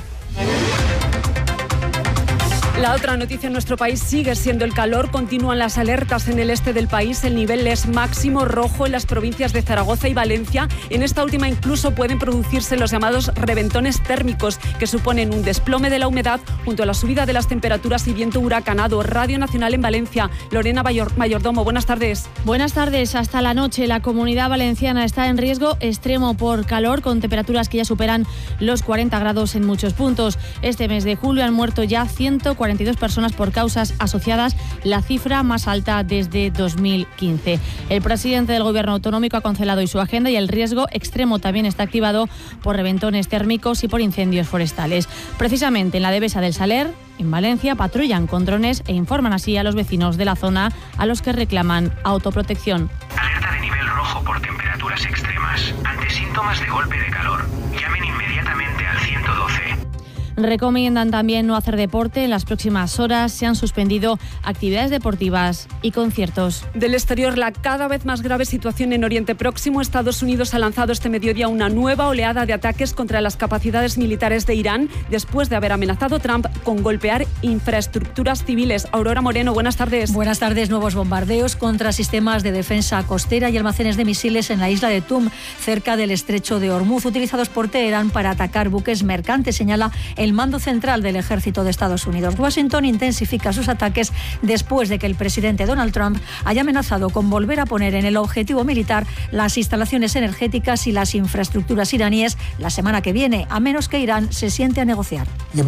La otra noticia en nuestro país sigue siendo el calor. Continúan las alertas en el este del país. El nivel es máximo rojo en las provincias de Zaragoza y Valencia. En esta última incluso pueden producirse los llamados reventones térmicos, que suponen un desplome de la humedad junto a la subida de las temperaturas y viento huracanado. Radio Nacional en Valencia. Lorena Mayordomo, buenas tardes. Buenas tardes. Hasta la noche la Comunidad Valenciana está en riesgo extremo por calor, con temperaturas que ya superan los cuarenta grados en muchos puntos. Este mes de julio han muerto ya ciento cuarenta y dos personas por causas asociadas, la cifra más alta desde dos mil quince. El presidente del Gobierno autonómico ha cancelado hoy su agenda y el riesgo extremo también está activado por reventones térmicos y por incendios forestales. Precisamente en la Devesa del Saler, en Valencia, patrullan con drones e informan así a los vecinos de la zona, a los que reclaman autoprotección. Alerta de nivel rojo por temperaturas extremas. Ante síntomas de golpe de calor, llamen inmediatamente al ciento doce. Recomiendan también no hacer deporte en las próximas horas. Se han suspendido actividades deportivas y conciertos. Del exterior, la cada vez más grave situación en Oriente Próximo. Estados Unidos ha lanzado este mediodía una nueva oleada de ataques contra las capacidades militares de Irán, después de haber amenazado a Trump con golpear infraestructuras civiles. Aurora Moreno, buenas tardes. Buenas tardes. Nuevos bombardeos contra sistemas de defensa costera y almacenes de misiles en la isla de Tum, cerca del estrecho de Hormuz, utilizados por Teherán para atacar buques mercantes, señala el El mando central del ejército de Estados Unidos. Washington intensifica sus ataques después de que el presidente Donald Trump haya amenazado con volver a poner en el objetivo militar las instalaciones energéticas y las infraestructuras iraníes la semana que viene, a menos que Irán se siente a negociar.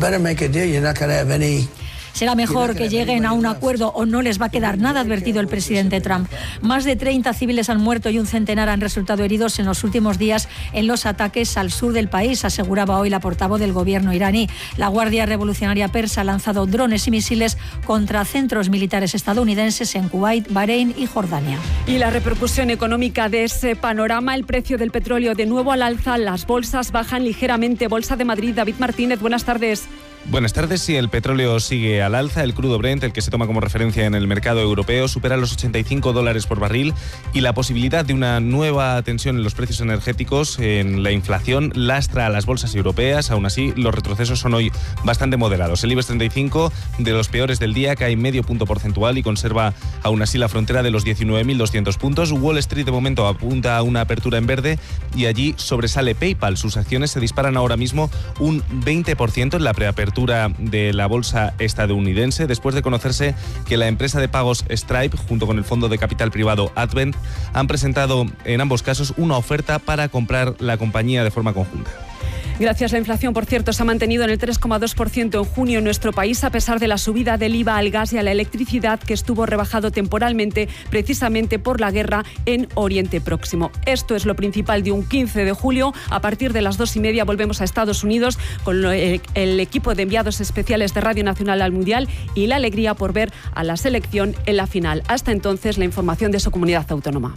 Será mejor que lleguen a un acuerdo o no les va a quedar nada, ha advertido el presidente Trump. Más de treinta civiles han muerto y un centenar han resultado heridos en los últimos días en los ataques al sur del país, aseguraba hoy la portavoz del gobierno iraní. La Guardia Revolucionaria Persa ha lanzado drones y misiles contra centros militares estadounidenses en Kuwait, Bahrein y Jordania. Y la repercusión económica de ese panorama: el precio del petróleo de nuevo al alza, las bolsas bajan ligeramente. Bolsa de Madrid, David Martínez, buenas tardes. Buenas tardes. Si el petróleo sigue al alza, el crudo Brent, el que se toma como referencia en el mercado europeo, supera los ochenta y cinco dólares por barril, y la posibilidad de una nueva tensión en los precios energéticos, en la inflación, lastra a las bolsas europeas. Aún así, los retrocesos son hoy bastante moderados. El IBEX treinta y cinco, de los peores del día, cae medio punto porcentual y conserva aún así la frontera de los diecinueve mil doscientos puntos. Wall Street de momento apunta a una apertura en verde y allí sobresale PayPal. Sus acciones se disparan ahora mismo un veinte por ciento en la preapertura de la bolsa estadounidense, después de conocerse que la empresa de pagos Stripe, junto con el fondo de capital privado Advent, han presentado en ambos casos una oferta para comprar la compañía de forma conjunta. Gracias. La inflación, por cierto, se ha mantenido en el tres coma dos por ciento en junio en nuestro país, a pesar de la subida del I V A al gas y a la electricidad, que estuvo rebajado temporalmente precisamente por la guerra en Oriente Próximo. Esto es lo principal de un quince de julio. A partir de las dos y media volvemos a Estados Unidos con el, el equipo de enviados especiales de Radio Nacional al Mundial y la alegría por ver a la selección en la final. Hasta entonces, la información de su comunidad autónoma.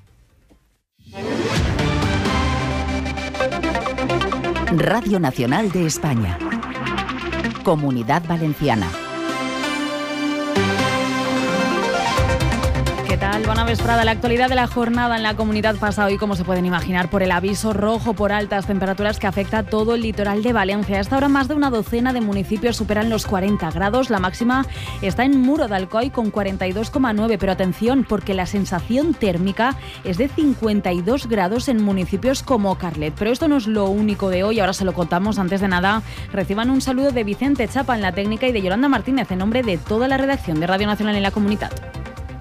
Radio Nacional de España. Comunidad Valenciana. ¿Qué tal? Bona vesprada. La actualidad de la jornada en la comunidad pasa hoy, como se pueden imaginar, por el aviso rojo por altas temperaturas que afecta a todo el litoral de Valencia. A esta hora más de una docena de municipios superan los cuarenta grados. La máxima está en Muro de Alcoy con cuarenta y dos coma nueve, pero atención, porque la sensación térmica es de cincuenta y dos grados en municipios como Carlet. Pero esto no es lo único de hoy, ahora se lo contamos. Antes de nada, reciban un saludo de Vicente Chapa en la técnica y de Yolanda Martínez en nombre de toda la redacción de Radio Nacional en la comunidad.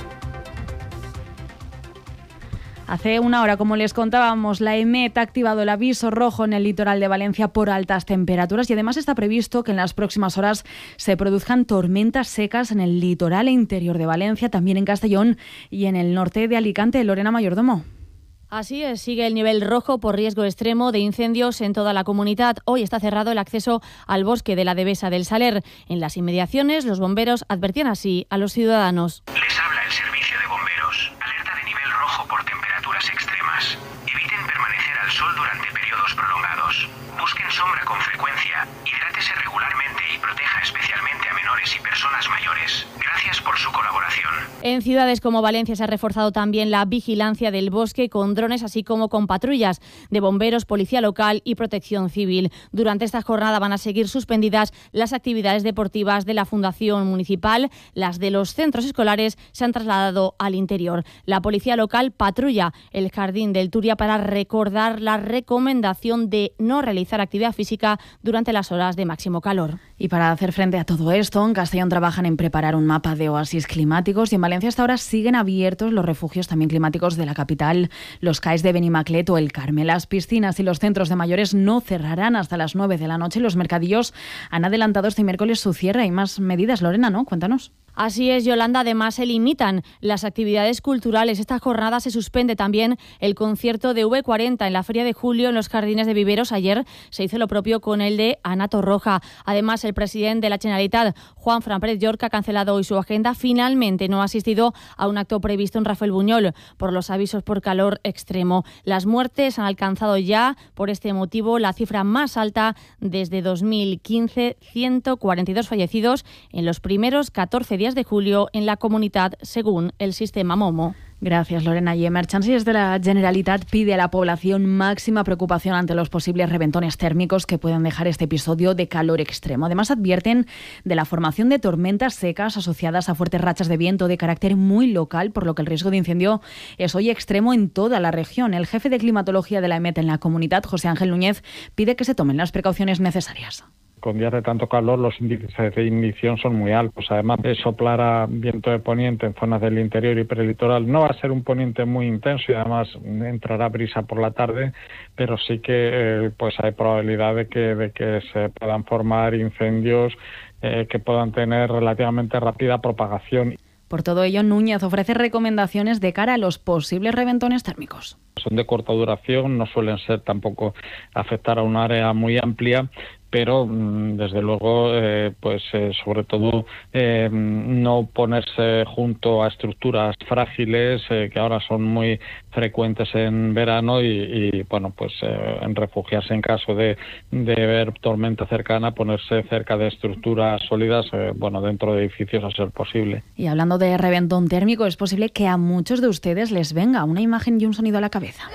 Hace una hora, como les contábamos, la EMET ha activado el aviso rojo en el litoral de Valencia por altas temperaturas y además está previsto que en las próximas horas se produzcan tormentas secas en el litoral e interior de Valencia, también en Castellón y en el norte de Alicante. Lorena Mayordomo. Así es, sigue el nivel rojo por riesgo extremo de incendios en toda la comunidad. Hoy está cerrado el acceso al bosque de la Devesa del Saler. En las inmediaciones, los bomberos advertían así a los ciudadanos. Les habla el servicio de bomberos. Alerta de nivel rojo por temperaturas extremas. Eviten permanecer al sol durante periodos prolongados. Busquen sombra con frecuencia. Hidrátese regularmente y proteja especialmente a menores y personas mayores. Gracias por su colaboración. En ciudades como Valencia se ha reforzado también la vigilancia del bosque con drones, así como con patrullas de bomberos, policía local y protección civil. Durante esta jornada van a seguir suspendidas las actividades deportivas de la Fundación Municipal. Las de los centros escolares se han trasladado al interior. La policía local patrulla el Jardín del Turia para recordar la recomendación de no realizar actividad física durante las horas de máximo calor. Y para hacer frente a todo esto, en Castellón trabajan en preparar un mapa de oasis climáticos y en Valencia hasta ahora siguen abiertos los refugios también climáticos de la capital, los C A Es de Benimaclet o el Carmel. Las piscinas y los centros de mayores no cerrarán hasta las nueve de la noche. Los mercadillos han adelantado este miércoles su cierre. Hay más medidas, Lorena, ¿no? Cuéntanos. Así es, Yolanda. Además, se limitan las actividades culturales. Esta jornada se suspende también el concierto de V cuarenta en la Feria de Julio en los Jardines de Viveros. Ayer se hizo lo propio con el de Ana Torroja. Además, el presidente de la Generalitat, Juan Fran Pérez Llorca, ha cancelado hoy su agenda. Finalmente no ha asistido a un acto previsto en Rafael Buñol por los avisos por calor extremo. Las muertes han alcanzado ya, por este motivo, la cifra más alta desde dos mil quince, ciento cuarenta y dos fallecidos en los primeros catorce días de julio en la comunidad, según el sistema Momo. Gracias, Lorena. Y Emergencies de la Generalitat pide a la población máxima preocupación ante los posibles reventones térmicos que puedan dejar este episodio de calor extremo. Además, advierten de la formación de tormentas secas asociadas a fuertes rachas de viento de carácter muy local, por lo que el riesgo de incendio es hoy extremo en toda la región. El jefe de climatología de la EMET en la comunidad, José Ángel Núñez, pide que se tomen las precauciones necesarias. Con días de tanto calor los índices de ignición son muy altos. Además de soplar a viento de poniente en zonas del interior y prelitoral, no va a ser un poniente muy intenso y además entrará brisa por la tarde, pero sí que eh, pues hay probabilidad de que, de que se puedan formar incendios eh, que puedan tener relativamente rápida propagación. Por todo ello, Núñez ofrece recomendaciones de cara a los posibles reventones térmicos. Son de corta duración, no suelen ser tampoco afectar a un área muy amplia, pero desde luego, eh, pues eh, sobre todo eh, no ponerse junto a estructuras frágiles eh, que ahora son muy frecuentes en verano y, y bueno, pues eh, en refugiarse en caso de, de ver tormenta cercana, ponerse cerca de estructuras sólidas, eh, bueno, dentro de edificios a ser posible. Y hablando de reventón térmico, es posible que a muchos de ustedes les venga una imagen y un sonido a la cabeza.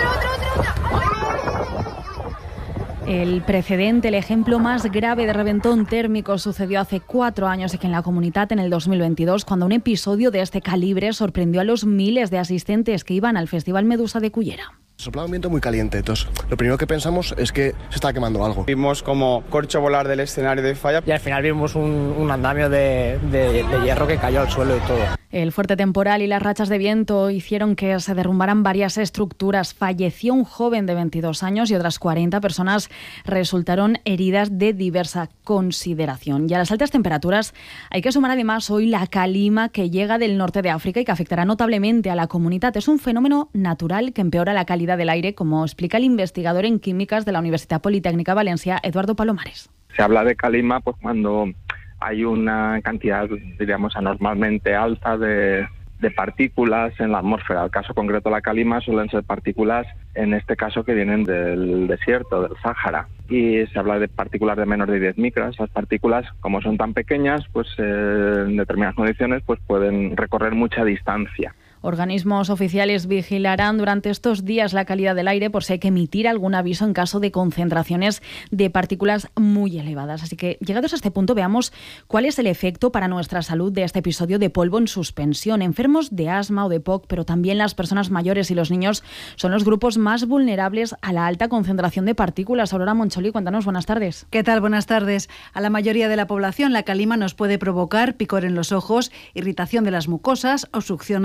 El precedente, el ejemplo más grave de reventón térmico sucedió hace cuatro años aquí en la comunidad, en el dos mil veintidós, cuando un episodio de este calibre sorprendió a los miles de asistentes que iban al Festival Medusa de Cullera. Soplaba un viento muy caliente, entonces lo primero que pensamos es que se está quemando algo. Vimos como corcho volar del escenario de falla y al final vimos un, un andamio de, de, de hierro que cayó al suelo y todo. El fuerte temporal y las rachas de viento hicieron que se derrumbaran varias estructuras. Falleció un joven de veintidós años y otras cuarenta personas resultaron heridas de diversa consideración. Y a las altas temperaturas hay que sumar además hoy la calima que llega del norte de África y que afectará notablemente a la comunidad. Es un fenómeno natural que empeora la calidad del aire, como explica el investigador en químicas de la Universidad Politécnica Valencia, Eduardo Palomares. Se habla de calima pues cuando hay una cantidad, diríamos, anormalmente alta de, de partículas en la atmósfera. El caso concreto de la calima suelen ser partículas, en este caso, que vienen del desierto, del Sáhara. Y se habla de partículas de menos de diez micras. Esas partículas, como son tan pequeñas, pues eh, en determinadas condiciones pues pueden recorrer mucha distancia. Organismos oficiales vigilarán durante estos días la calidad del aire por si hay que emitir algún aviso en caso de concentraciones de partículas muy elevadas. Así que, llegados a este punto, veamos cuál es el efecto para nuestra salud de este episodio de polvo en suspensión. Enfermos de asma o de P O C, pero también las personas mayores y los niños son los grupos más vulnerables a la alta concentración de partículas. Aurora Moncholi, cuéntanos, buenas tardes. ¿Qué tal? Buenas tardes. A la mayoría de la población la calima nos puede provocar picor en los ojos, irritación de las mucosas, obstrucción nasal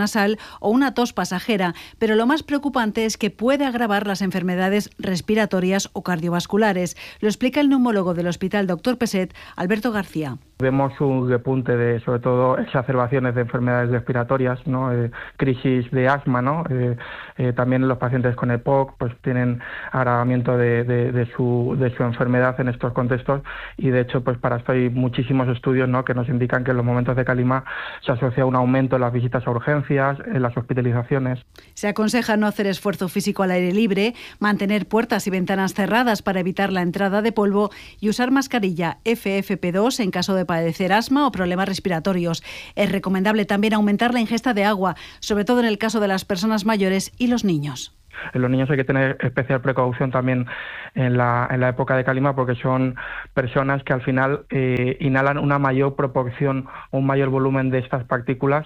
o una tos pasajera, pero lo más preocupante es que puede agravar las enfermedades respiratorias o cardiovasculares. Lo explica el neumólogo del Hospital Doctor Peset, Alberto García. Vemos un repunte de, sobre todo, exacerbaciones de enfermedades respiratorias, ¿no? Eh, crisis de asma, ¿no? Eh, eh, también los pacientes con E P O C pues tienen agravamiento de, de, de, su, de su enfermedad en estos contextos, y de hecho pues para esto hay muchísimos estudios, ¿no? que nos indican que en los momentos de calima se asocia un aumento en las visitas a urgencias, en las hospitalizaciones. Se aconseja no hacer esfuerzo físico al aire libre, mantener puertas y ventanas cerradas para evitar la entrada de polvo y usar mascarilla F F P dos en caso de padecer asma o problemas respiratorios. Es recomendable también aumentar la ingesta de agua, sobre todo en el caso de las personas mayores y los niños. En los niños hay que tener especial precaución también en la, en la época de calima, porque son personas que al final eh, inhalan una mayor proporción, un mayor volumen de estas partículas,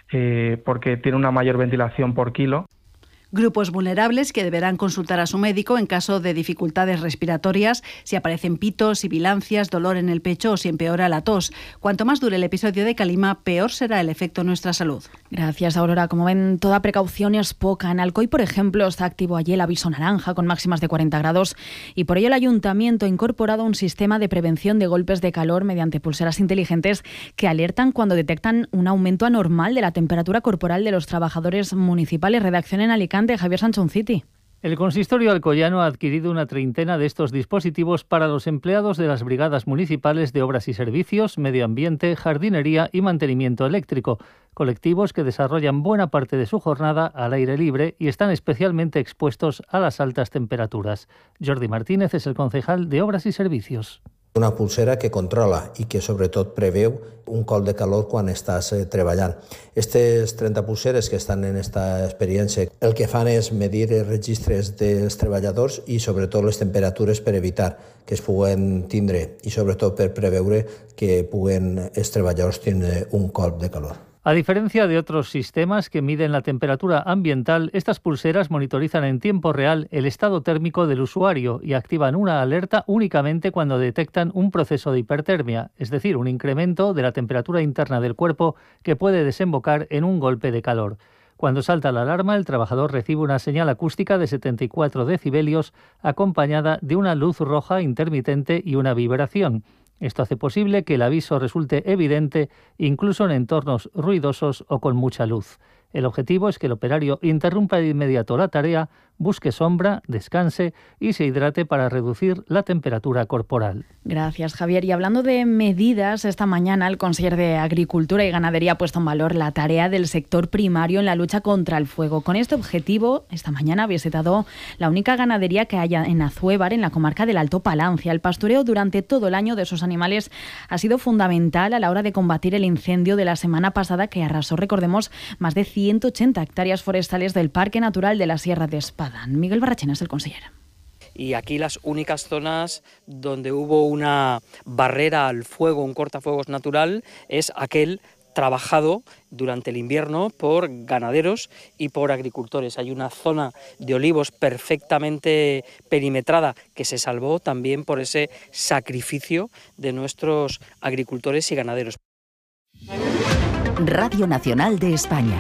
eh, porque tiene una mayor ventilación por kilo. Grupos vulnerables que deberán consultar a su médico en caso de dificultades respiratorias, si aparecen pitos, sibilancias, dolor en el pecho o si empeora la tos. Cuanto más dure el episodio de calima, peor será el efecto en nuestra salud. Gracias, Aurora. Como ven, toda precaución es poca. En Alcoy, por ejemplo, está activo allí el aviso naranja con máximas de cuarenta grados y por ello el Ayuntamiento ha incorporado un sistema de prevención de golpes de calor mediante pulseras inteligentes que alertan cuando detectan un aumento anormal de la temperatura corporal de los trabajadores municipales. Redacción en Alicante, Javier Sanchonciti. El consistorio alcoyano ha adquirido una treintena de estos dispositivos para los empleados de las brigadas municipales de obras y servicios, medio ambiente, jardinería y mantenimiento eléctrico, colectivos que desarrollan buena parte de su jornada al aire libre y están especialmente expuestos a las altas temperaturas. Jordi Martínez es el concejal de Obras y Servicios. Una pulsera que controla i que sobretot preveu un col de calor quan estàs eh, treballant. Aquestes trenta pulseres que estan en esta experiència el que fan és medir els registres dels treballadors i sobretot les temperatures per evitar que es puguen tindre i sobretot per preveure que puguen els treballadors tindre un col de calor. A diferencia de otros sistemas que miden la temperatura ambiental, estas pulseras monitorizan en tiempo real el estado térmico del usuario y activan una alerta únicamente cuando detectan un proceso de hipertermia, es decir, un incremento de la temperatura interna del cuerpo que puede desembocar en un golpe de calor. Cuando salta la alarma, el trabajador recibe una señal acústica de setenta y cuatro decibelios acompañada de una luz roja intermitente y una vibración. Esto hace posible que el aviso resulte evidente incluso en entornos ruidosos o con mucha luz. El objetivo es que el operario interrumpa de inmediato la tarea, busque sombra, descanse y se hidrate para reducir la temperatura corporal. Gracias, Javier. Y hablando de medidas, esta mañana el conseller de Agricultura y Ganadería ha puesto en valor la tarea del sector primario en la lucha contra el fuego. Con este objetivo, esta mañana ha visitado la única ganadería que haya en Azuévar, en la comarca del Alto Palancia. El pastoreo durante todo el año de sus animales ha sido fundamental a la hora de combatir el incendio de la semana pasada que arrasó, recordemos, más de ciento ochenta hectáreas forestales del Parque Natural de la Sierra de Espadán. Miguel Barrachina es el consejero. Y aquí las únicas zonas donde hubo una barrera al fuego, un cortafuegos natural, es aquel trabajado durante el invierno por ganaderos y por agricultores. Hay una zona de olivos perfectamente perimetrada que se salvó también por ese sacrificio de nuestros agricultores y ganaderos. Radio Nacional de España.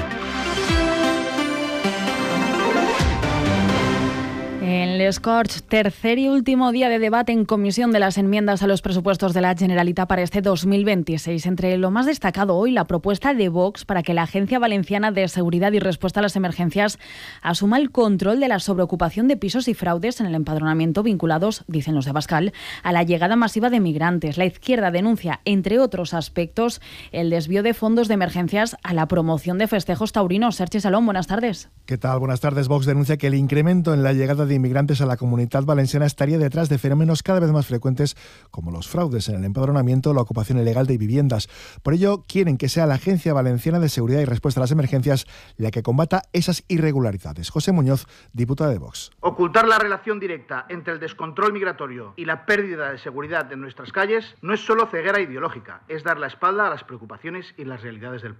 En Les Corts, tercer y último día de debate en comisión de las enmiendas a los presupuestos de la Generalitat para este dos mil veintiséis. Entre lo más destacado hoy, la propuesta de Vox para que la Agencia Valenciana de Seguridad y Respuesta a las Emergencias asuma el control de la sobreocupación de pisos y fraudes en el empadronamiento vinculados, dicen los de Abascal, a la llegada masiva de migrantes. La izquierda denuncia, entre otros aspectos, el desvío de fondos de emergencias a la promoción de festejos taurinos. Sergi Salón, buenas tardes. ¿Qué tal? Buenas tardes. Vox denuncia que el incremento en la llegada de inmigrantes a la Comunidad Valenciana estaría detrás de fenómenos cada vez más frecuentes como los fraudes en el empadronamiento o la ocupación ilegal de viviendas. Por ello, quieren que sea la Agencia Valenciana de Seguridad y Respuesta a las Emergencias la que combata esas irregularidades. José Muñoz, diputado de Vox. Ocultar la relación directa entre el descontrol migratorio y la pérdida de seguridad de nuestras calles no es solo ceguera ideológica, es dar la espalda a las preocupaciones y las realidades del pueblo.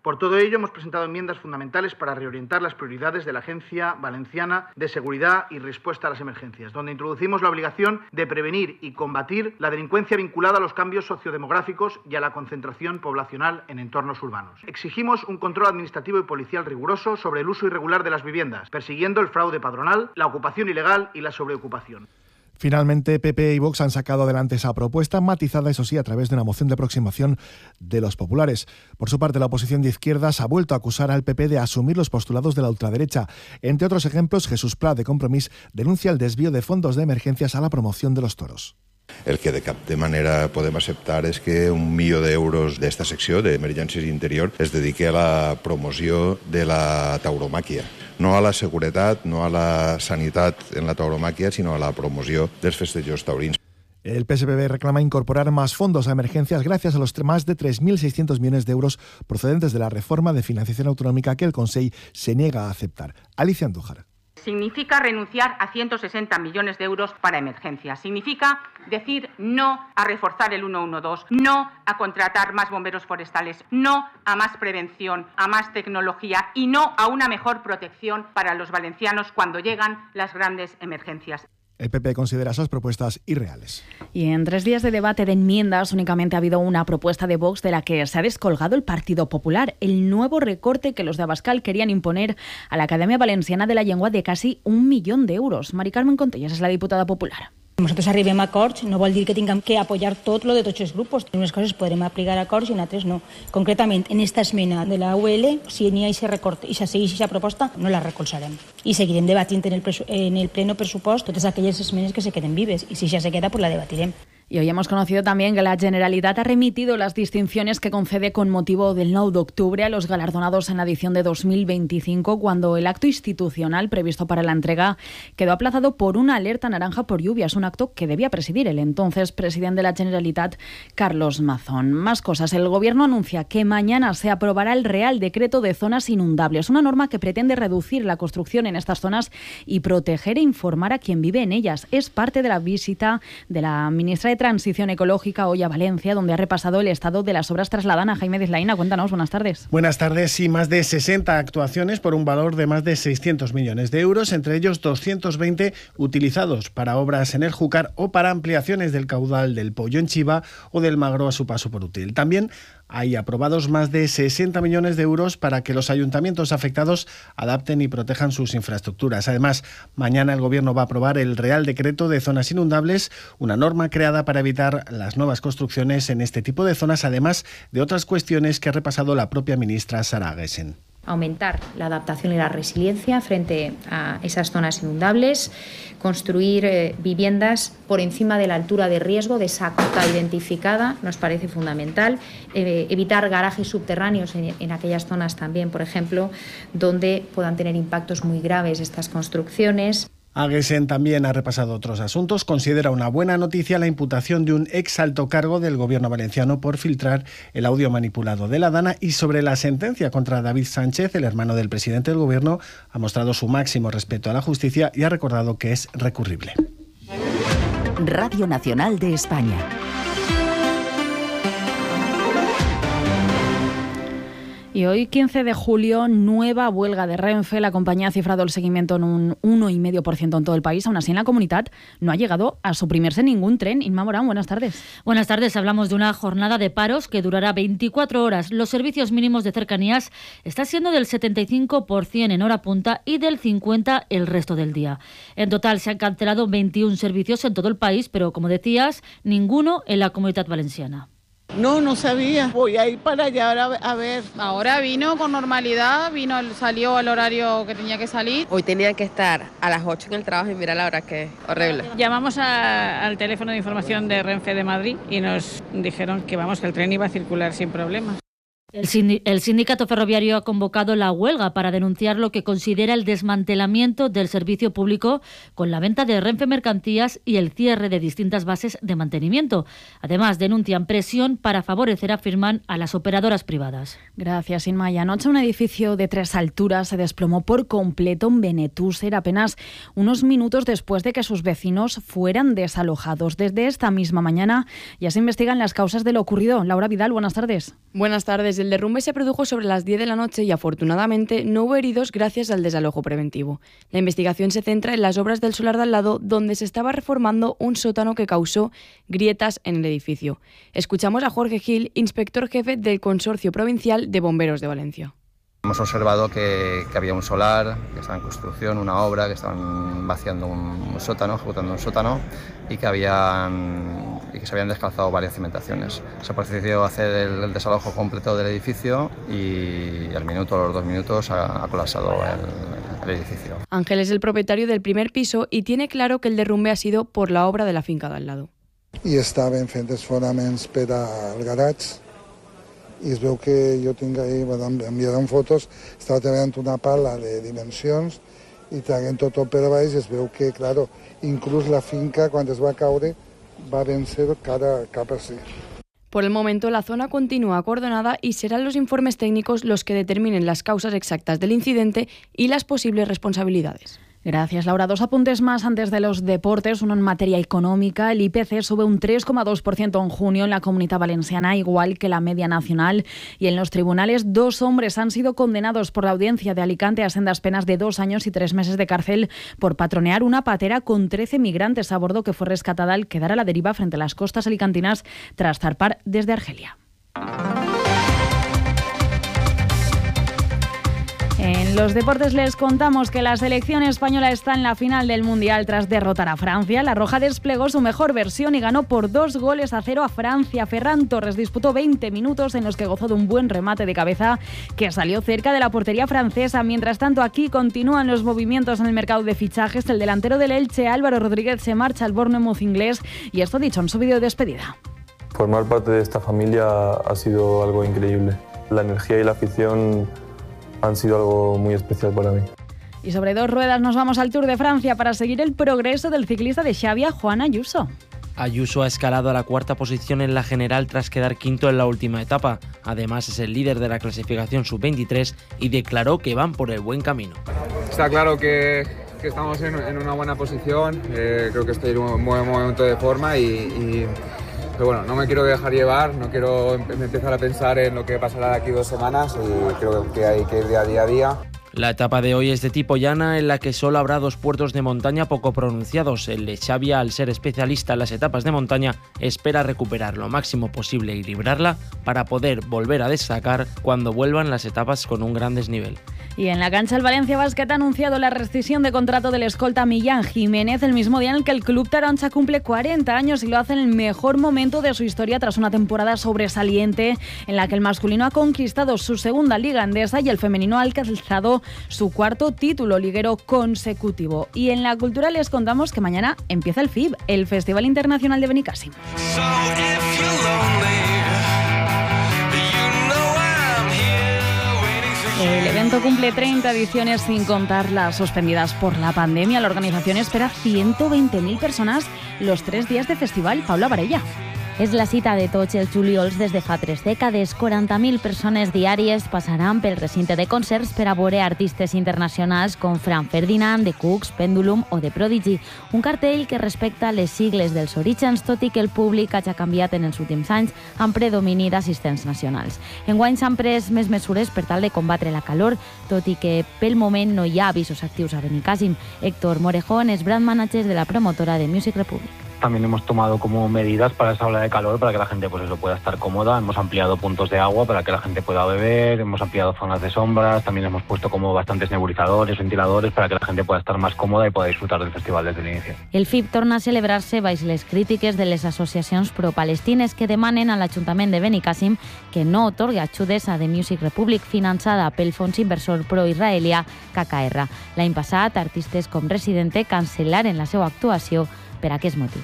Por todo ello, hemos presentado enmiendas fundamentales para reorientar las prioridades de la Agencia Valenciana de Seguridad y Respuesta a las Emergencias, donde introducimos la obligación de prevenir y combatir la delincuencia vinculada a los cambios sociodemográficos y a la concentración poblacional en entornos urbanos. Exigimos un control administrativo y policial riguroso sobre el uso irregular de las viviendas, persiguiendo el fraude padronal, la ocupación ilegal y la sobreocupación. Finalmente, P P y Vox han sacado adelante esa propuesta, matizada, eso sí, a través de una moción de aproximación de los populares. Por su parte, la oposición de izquierdas ha vuelto a acusar al P P de asumir los postulados de la ultraderecha. Entre otros ejemplos, Jesús Pla, de Compromís, denuncia el desvío de fondos de emergencias a la promoción de los toros. El que de cap de manera podem acceptar és que un milió d'euros d'esta secció d'emergències interior es dediqui a la promoció de la tauromàquia. No a la seguretat, no a la sanitat en la tauromàquia, sinó a la promoció dels festejos taurins. El P S P B reclama incorporar más fondos a emergencias gracias a los más de tres mil seiscientos millones de euros procedentes de la reforma de financiación autonómica que el Consell se niega a aceptar. Alicia Andújar. Significa renunciar a ciento sesenta millones de euros para emergencias. Significa decir no a reforzar el ciento doce, no a contratar más bomberos forestales, no a más prevención, a más tecnología y no a una mejor protección para los valencianos cuando llegan las grandes emergencias. El P P considera esas propuestas irreales. Y en tres días de debate de enmiendas únicamente ha habido una propuesta de Vox de la que se ha descolgado el Partido Popular, el nuevo recorte que los de Abascal querían imponer a la Academia Valenciana de la Llengua de casi un millón de euros. Mari Carmen Contellas es la diputada popular. Nosaltres arribem a acords no vol dir que tinguem que apoyar tot lo de tots els grupos. En unes coses podrem aplicar acords i en altres no. Concretament, en esta esmena de la U L, si n'hi ha aquest recorte i se segueix aquesta proposta, no la recolzarem. I seguirem debatint en el, en el pleno pressupost totes aquelles esmenes que se queden vives. I si ja se queda, pues la debatirem. Y hoy hemos conocido también que la Generalitat ha remitido las distinciones que concede con motivo del nueve de octubre a los galardonados en la edición de dos mil veinticinco, cuando el acto institucional previsto para la entrega quedó aplazado por una alerta naranja por lluvias, un acto que debía presidir el entonces presidente de la Generalitat, Carlos Mazón. Más cosas. El Gobierno anuncia que mañana se aprobará el Real Decreto de Zonas Inundables, una norma que pretende reducir la construcción en estas zonas y proteger e informar a quien vive en ellas. Es parte de la visita de la ministra de Transición Ecológica hoy a Valencia, donde ha repasado el estado de las obras. Trasladan a Jaime Dizlaina. Cuéntanos, buenas tardes. Buenas tardes. Sí, más de sesenta actuaciones por un valor de más de seiscientos millones de euros, entre ellos doscientos veinte utilizados para obras en el Júcar o para ampliaciones del caudal del Pollo en Chiva o del Magro a su paso por Utiel. También hay aprobados más de sesenta millones de euros para que los ayuntamientos afectados adapten y protejan sus infraestructuras. Además, mañana el Gobierno va a aprobar el Real Decreto de Zonas Inundables, una norma creada para evitar las nuevas construcciones en este tipo de zonas, además de otras cuestiones que ha repasado la propia ministra Sara Aguesen. Aumentar la adaptación y la resiliencia frente a esas zonas inundables, construir eh, viviendas por encima de la altura de riesgo de esa cota identificada, nos parece fundamental, eh, evitar garajes subterráneos en, en aquellas zonas también, por ejemplo, donde puedan tener impactos muy graves estas construcciones. Aguesen también ha repasado otros asuntos. Considera una buena noticia la imputación de un ex alto cargo del Gobierno valenciano por filtrar el audio manipulado de la Dana, y sobre la sentencia contra David Sánchez, el hermano del presidente del Gobierno, ha mostrado su máximo respeto a la justicia y ha recordado que es recurrible. Radio Nacional de España. Y hoy, quince de julio, nueva huelga de Renfe. La compañía ha cifrado el seguimiento en un uno coma cinco por ciento en todo el país. Aún así, en la comunidad no ha llegado a suprimirse ningún tren. Inma Morán, buenas tardes. Buenas tardes. Hablamos de una jornada de paros que durará veinticuatro horas. Los servicios mínimos de cercanías están siendo del setenta y cinco por ciento en hora punta y del cincuenta por ciento el resto del día. En total se han cancelado veintiún servicios en todo el país, pero, como decías, ninguno en la Comunidad Valenciana. No, no sabía. Voy a ir para allá ahora a ver. Ahora vino con normalidad, vino, salió al horario que tenía que salir. Hoy tenía que estar a las ocho en el trabajo y mira la hora, que es horrible. Llamamos a, al teléfono de información de Renfe de Madrid y nos dijeron que vamos, que el tren iba a circular sin problemas. El sindicato ferroviario ha convocado la huelga para denunciar lo que considera el desmantelamiento del servicio público con la venta de Renfe Mercancías y el cierre de distintas bases de mantenimiento. Además, denuncian presión para favorecer, afirman, a las operadoras privadas. Gracias, Inma. Y anoche un edificio de tres alturas se desplomó por completo en Benetúser apenas unos minutos después de que sus vecinos fueran desalojados. Desde esta misma mañana ya se investigan las causas de lo ocurrido. Laura Vidal, buenas tardes. Buenas tardes. el derrumbe se produjo sobre las diez de la noche y afortunadamente no hubo heridos gracias al desalojo preventivo. La investigación se centra en las obras del solar de al lado, donde se estaba reformando un sótano que causó grietas en el edificio. Escuchamos a Jorge Gil, inspector jefe del Consorcio Provincial de Bomberos de Valencia. Hemos observado que, que había un solar, que estaba en construcción, una obra, que estaban vaciando un, un sótano, ejecutando un sótano y que, habían, y que se habían descalzado varias cimentaciones. Se procedió a hacer el, el desalojo completo del edificio y al minuto, a los dos minutos, ha, ha colapsado el, el edificio. Ángel es el propietario del primer piso y tiene claro que el derrumbe ha sido por la obra de la finca de al lado. I estaven fent els fonaments per al garatge i es veu que jo tinc ahí, enviaran fotos, estava treballant una pala de dimensions i traient tot per baix i es veu que, claro, inclús la finca, quan es va caure, va vèncer cara, cap a sí. Por el momento, la zona continúa acordonada y serán los informes técnicos los que determinen las causas exactas del incidente y las posibles responsabilidades. Gracias, Laura. Dos apuntes más antes de los deportes. Uno en materia económica. El I P C sube un tres coma dos por ciento en junio en la Comunidad Valenciana, igual que la media nacional. Y en los tribunales, dos hombres han sido condenados por la audiencia de Alicante a sendas penas de dos años y tres meses de cárcel por patronear una patera con trece migrantes a bordo que fue rescatada al quedar a la deriva frente a las costas alicantinas tras zarpar desde Argelia. En los deportes les contamos que la selección española está en la final del Mundial tras derrotar a Francia. La Roja desplegó su mejor versión y ganó por dos goles a cero a Francia. Ferran Torres disputó veinte minutos en los que gozó de un buen remate de cabeza que salió cerca de la portería francesa. Mientras tanto, aquí continúan los movimientos en el mercado de fichajes. El delantero del Elche, Álvaro Rodríguez, se marcha al Bournemouth inglés y esto dicho en su vídeo de despedida. Formar parte de esta familia ha sido algo increíble. La energía y la afición han sido algo muy especial para mí. Y sobre dos ruedas nos vamos al Tour de Francia para seguir el progreso del ciclista de Xavia, Juan Ayuso. Ayuso ha escalado a la cuarta posición en la general tras quedar quinto en la última etapa. Además es el líder de la clasificación sub veintitrés y declaró que van por el buen camino. Está claro que, que estamos en, en una buena posición, eh, creo que estoy en un buen momento de forma y... y... Pero bueno, no me quiero dejar llevar, no quiero empezar a pensar en lo que pasará de aquí dos semanas y creo que hay que ir día a día a día. La etapa de hoy es de tipo llana, en la que solo habrá dos puertos de montaña poco pronunciados. El de Xavia, al ser especialista en las etapas de montaña, espera recuperar lo máximo posible y librarla para poder volver a destacar cuando vuelvan las etapas con un gran desnivel. Y en la cancha el Valencia Basket ha anunciado la rescisión de contrato del escolta Millán Jiménez el mismo día en el que el club taroncha cumple cuarenta años y lo hace en el mejor momento de su historia tras una temporada sobresaliente en la que el masculino ha conquistado su segunda liga andesa y el femenino ha alcanzado su cuarto título liguero consecutivo. Y en la cultura les contamos que mañana empieza el F I B, el Festival Internacional de Benicàssim. El evento cumple treinta ediciones sin contar las suspendidas por la pandemia. La organización espera ciento veinte mil personas los tres días de festival. Paula Varella. És la cita de tots els juliols des de fa tres dècades. quaranta mil persones diàries passaran pel recinte de concerts per a veure artistes internacionals com Frank Ferdinand, The Cooks, Pendulum o The Prodigy. Un cartell que respecta les sigles dels orígens, tot i que el públic hagi canviat en els últims anys amb predomini d'assistents nacionals. Enguany s'han pres més mesures per tal de combatre la calor, tot i que pel moment no hi ha avisos actius a Benicàssim. Héctor Morejón és brand manager de la promotora de Music Republic. También hemos tomado como medidas para esa ola de calor, para que la gente pues eso pueda estar cómoda. Hemos ampliado puntos de agua para que la gente pueda beber, hemos ampliado zonas de sombras, también hemos puesto como bastantes nebulizadores, ventiladores, para que la gente pueda estar más cómoda y pueda disfrutar del festival desde el inicio. El F I B torna a celebrar-se baix les crítiques de les associacions pro-palestines que demanen a l'Ajuntament de Benicàssim que no otorgui ajudes a The Music Republic finançada pel fons inversor pro-israelià K K R. L'any passat, artistes com Residente cancel·laren la seva actuació per aquest motiu.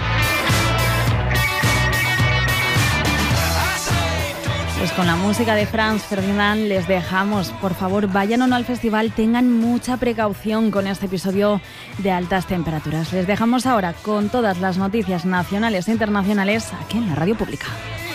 Pues con la música de Franz Ferdinand les dejamos. Por favor, vayan o no al festival, tengan mucha precaución con este episodio de altas temperaturas. Les dejamos ahora con todas las noticias nacionales e internacionales aquí en la Radio Pública.